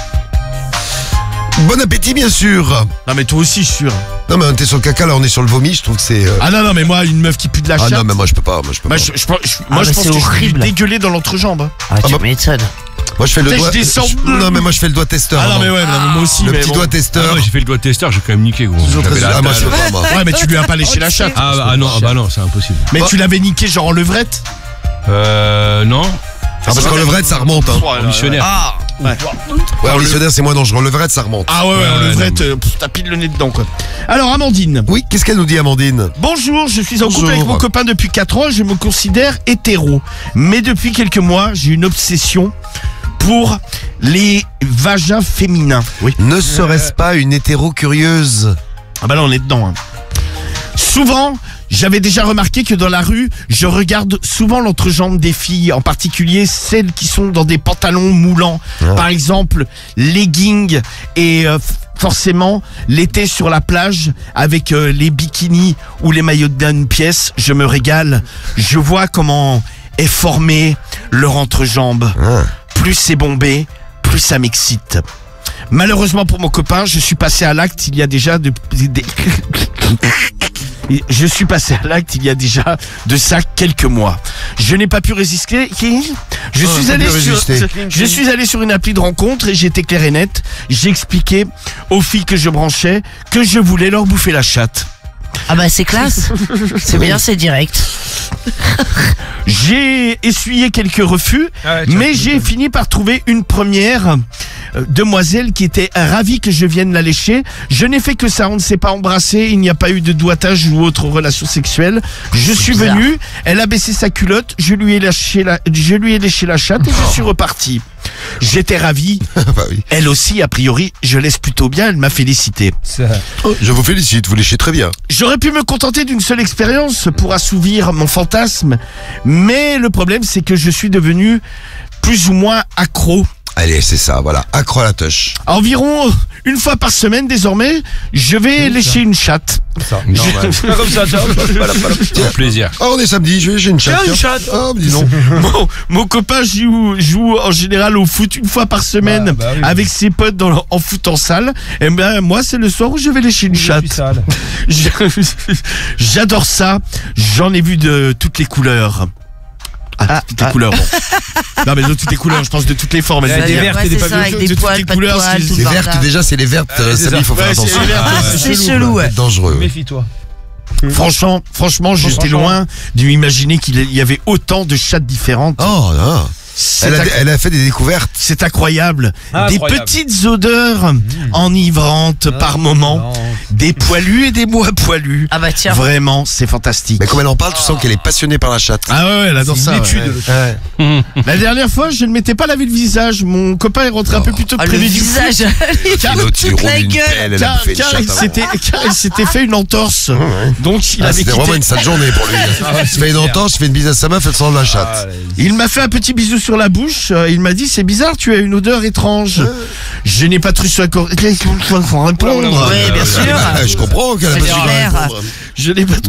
Bon appétit, bien sûr. Non mais toi aussi, je suis sûr. Non, mais on était sur le caca, là, on est sur le vomi. Je trouve que c'est. Ah non mais moi une meuf qui pue de la Ah chatte. non, mais moi, je peux pas. Moi, je peux Moi, pas. je Ah, pense mais que c'est je peux lui horrible. dégueuler dans l'entrejambe. Ah, tu bah- m'étonnes. Moi, je fais le Putain, doigt. je descends. Non, mais moi, je fais le doigt testeur. Ah non mais vraiment. ouais, non, mais moi aussi. Le mais petit bon. doigt testeur. Ah, moi, j'ai fait le doigt testeur, j'ai quand même niqué gros. Toujours J'avais très- la Ah, moi, je dalle. peux pas, moi. Ouais mais tu lui as pas léché la chatte. Ah bah non, c'est impossible. Mais tu l'avais niqué genre en levrette. Non. Ah, parce qu'en levrette, ça remonte. Hein. En missionnaire. Ah ouais. Ouais, en missionnaire, c'est moins dangereux. En levrette, ça remonte. Ah ouais, en Ouais, levrette, t'as pile le nez dedans quoi. Alors Amandine. Oui, qu'est-ce qu'elle nous dit, Amandine? Bonjour, je suis en couple Bonjour. avec mon copain depuis 4 ans et je me considère hétéro. Mais depuis quelques mois, j'ai une obsession pour les vagins féminins. Oui. Ne serait-ce pas une hétéro curieuse? Ah bah là on est dedans. Hein. Souvent, j'avais déjà remarqué que dans la rue, je regarde souvent l'entrejambe des filles, en particulier celles qui sont dans des pantalons moulants. Ah. Par exemple, leggings et forcément l'été sur la plage avec les bikinis ou les maillots de bain pièce, je me régale. Je vois comment est formé leur entrejambe. Ah. Plus c'est bombé, plus ça m'excite. Malheureusement pour mon copain, je suis passé à l'acte il y a déjà Je suis passé à l'acte il y a déjà de ça quelques mois. Je n'ai pas pu résister. Je suis allé sur une appli de rencontre et j'ai été clair et net. J'ai expliqué aux filles que je branchais que je voulais leur bouffer la chatte. Ah bah c'est classe. C'est bien, c'est direct. J'ai essuyé quelques refus, mais j'ai fini par trouver une première demoiselle qui était ravie que je vienne la lécher. Je n'ai fait que ça, on ne s'est pas embrassé, il n'y a pas eu de doigtage ou autre relation sexuelle. Je suis venu, elle a baissé sa culotte, je lui ai léché la chatte et je suis reparti. J'étais ravi. Bah oui. Elle aussi, a priori, je laisse plutôt bien, elle m'a félicité. Oh, je vous félicite, vous léchez très bien. J'aurais pu me contenter d'une seule expérience pour assouvir mon fantasme, mais le problème c'est que je suis devenu plus ou moins accro. Allez, c'est ça, voilà, accro à la touche. Environ une fois par semaine désormais, je vais lécher une chatte. Pas comme ça, tiens. Plaisir. Oh, on est samedi, je vais lécher une chatte. Tiens, une chatte. Oh, dis donc. Mon copain joue en général au foot une fois par semaine oui. avec ses potes en foot en salle. Et ben moi c'est le soir où je vais lécher une chatte. J'adore ça. J'en ai vu de toutes les couleurs. Toutes les couleurs, bon. Non mais de toutes les couleurs, je pense de toutes les formes. Il y a des vertes et des pas ça, avec de des toutes poils, les pas de couleurs, poils, tout Les le vertes, bordel. déjà, c'est les vertes, Samy, il faut faire Ouais, c'est attention. les vertes, C'est chelou, ouais. C'est dangereux. Méfie-toi. Franchement, j'étais loin d'imaginer qu'il y avait autant de chattes différentes. Oh, non. Elle a fait des découvertes. C'est incroyable. Des Incroyable. petites odeurs enivrantes par moment. Des poilus et des moins poilus. Ah bah tiens. Vraiment, c'est fantastique. Mais comme elle en parle, tu sens qu'elle est passionnée par la chatte. Ah ouais, elle adore ça. Ouais. La dernière fois, je ne m'étais pas lavé le visage. Mon copain est rentré un peu plus tôt que Ah, le prévu du foot. visage. Car tu toute roules la une gueule. pelle, elle a bouffé une Car chatte il s'était fait une entorse. Donc il avait C'était quitté. vraiment une sale journée pour lui. Il se fait une entorse, il fait une bise à sa meuf, elle sent la chatte. Il m'a fait un petit bisou sur la bouche. Il m'a dit, c'est bizarre, tu as une odeur étrange. Je n'ai pas trop su répondre. Ouais, bien sûr. Je comprends qu'elle a C'est pas su clair. répondre. Je n'ai pas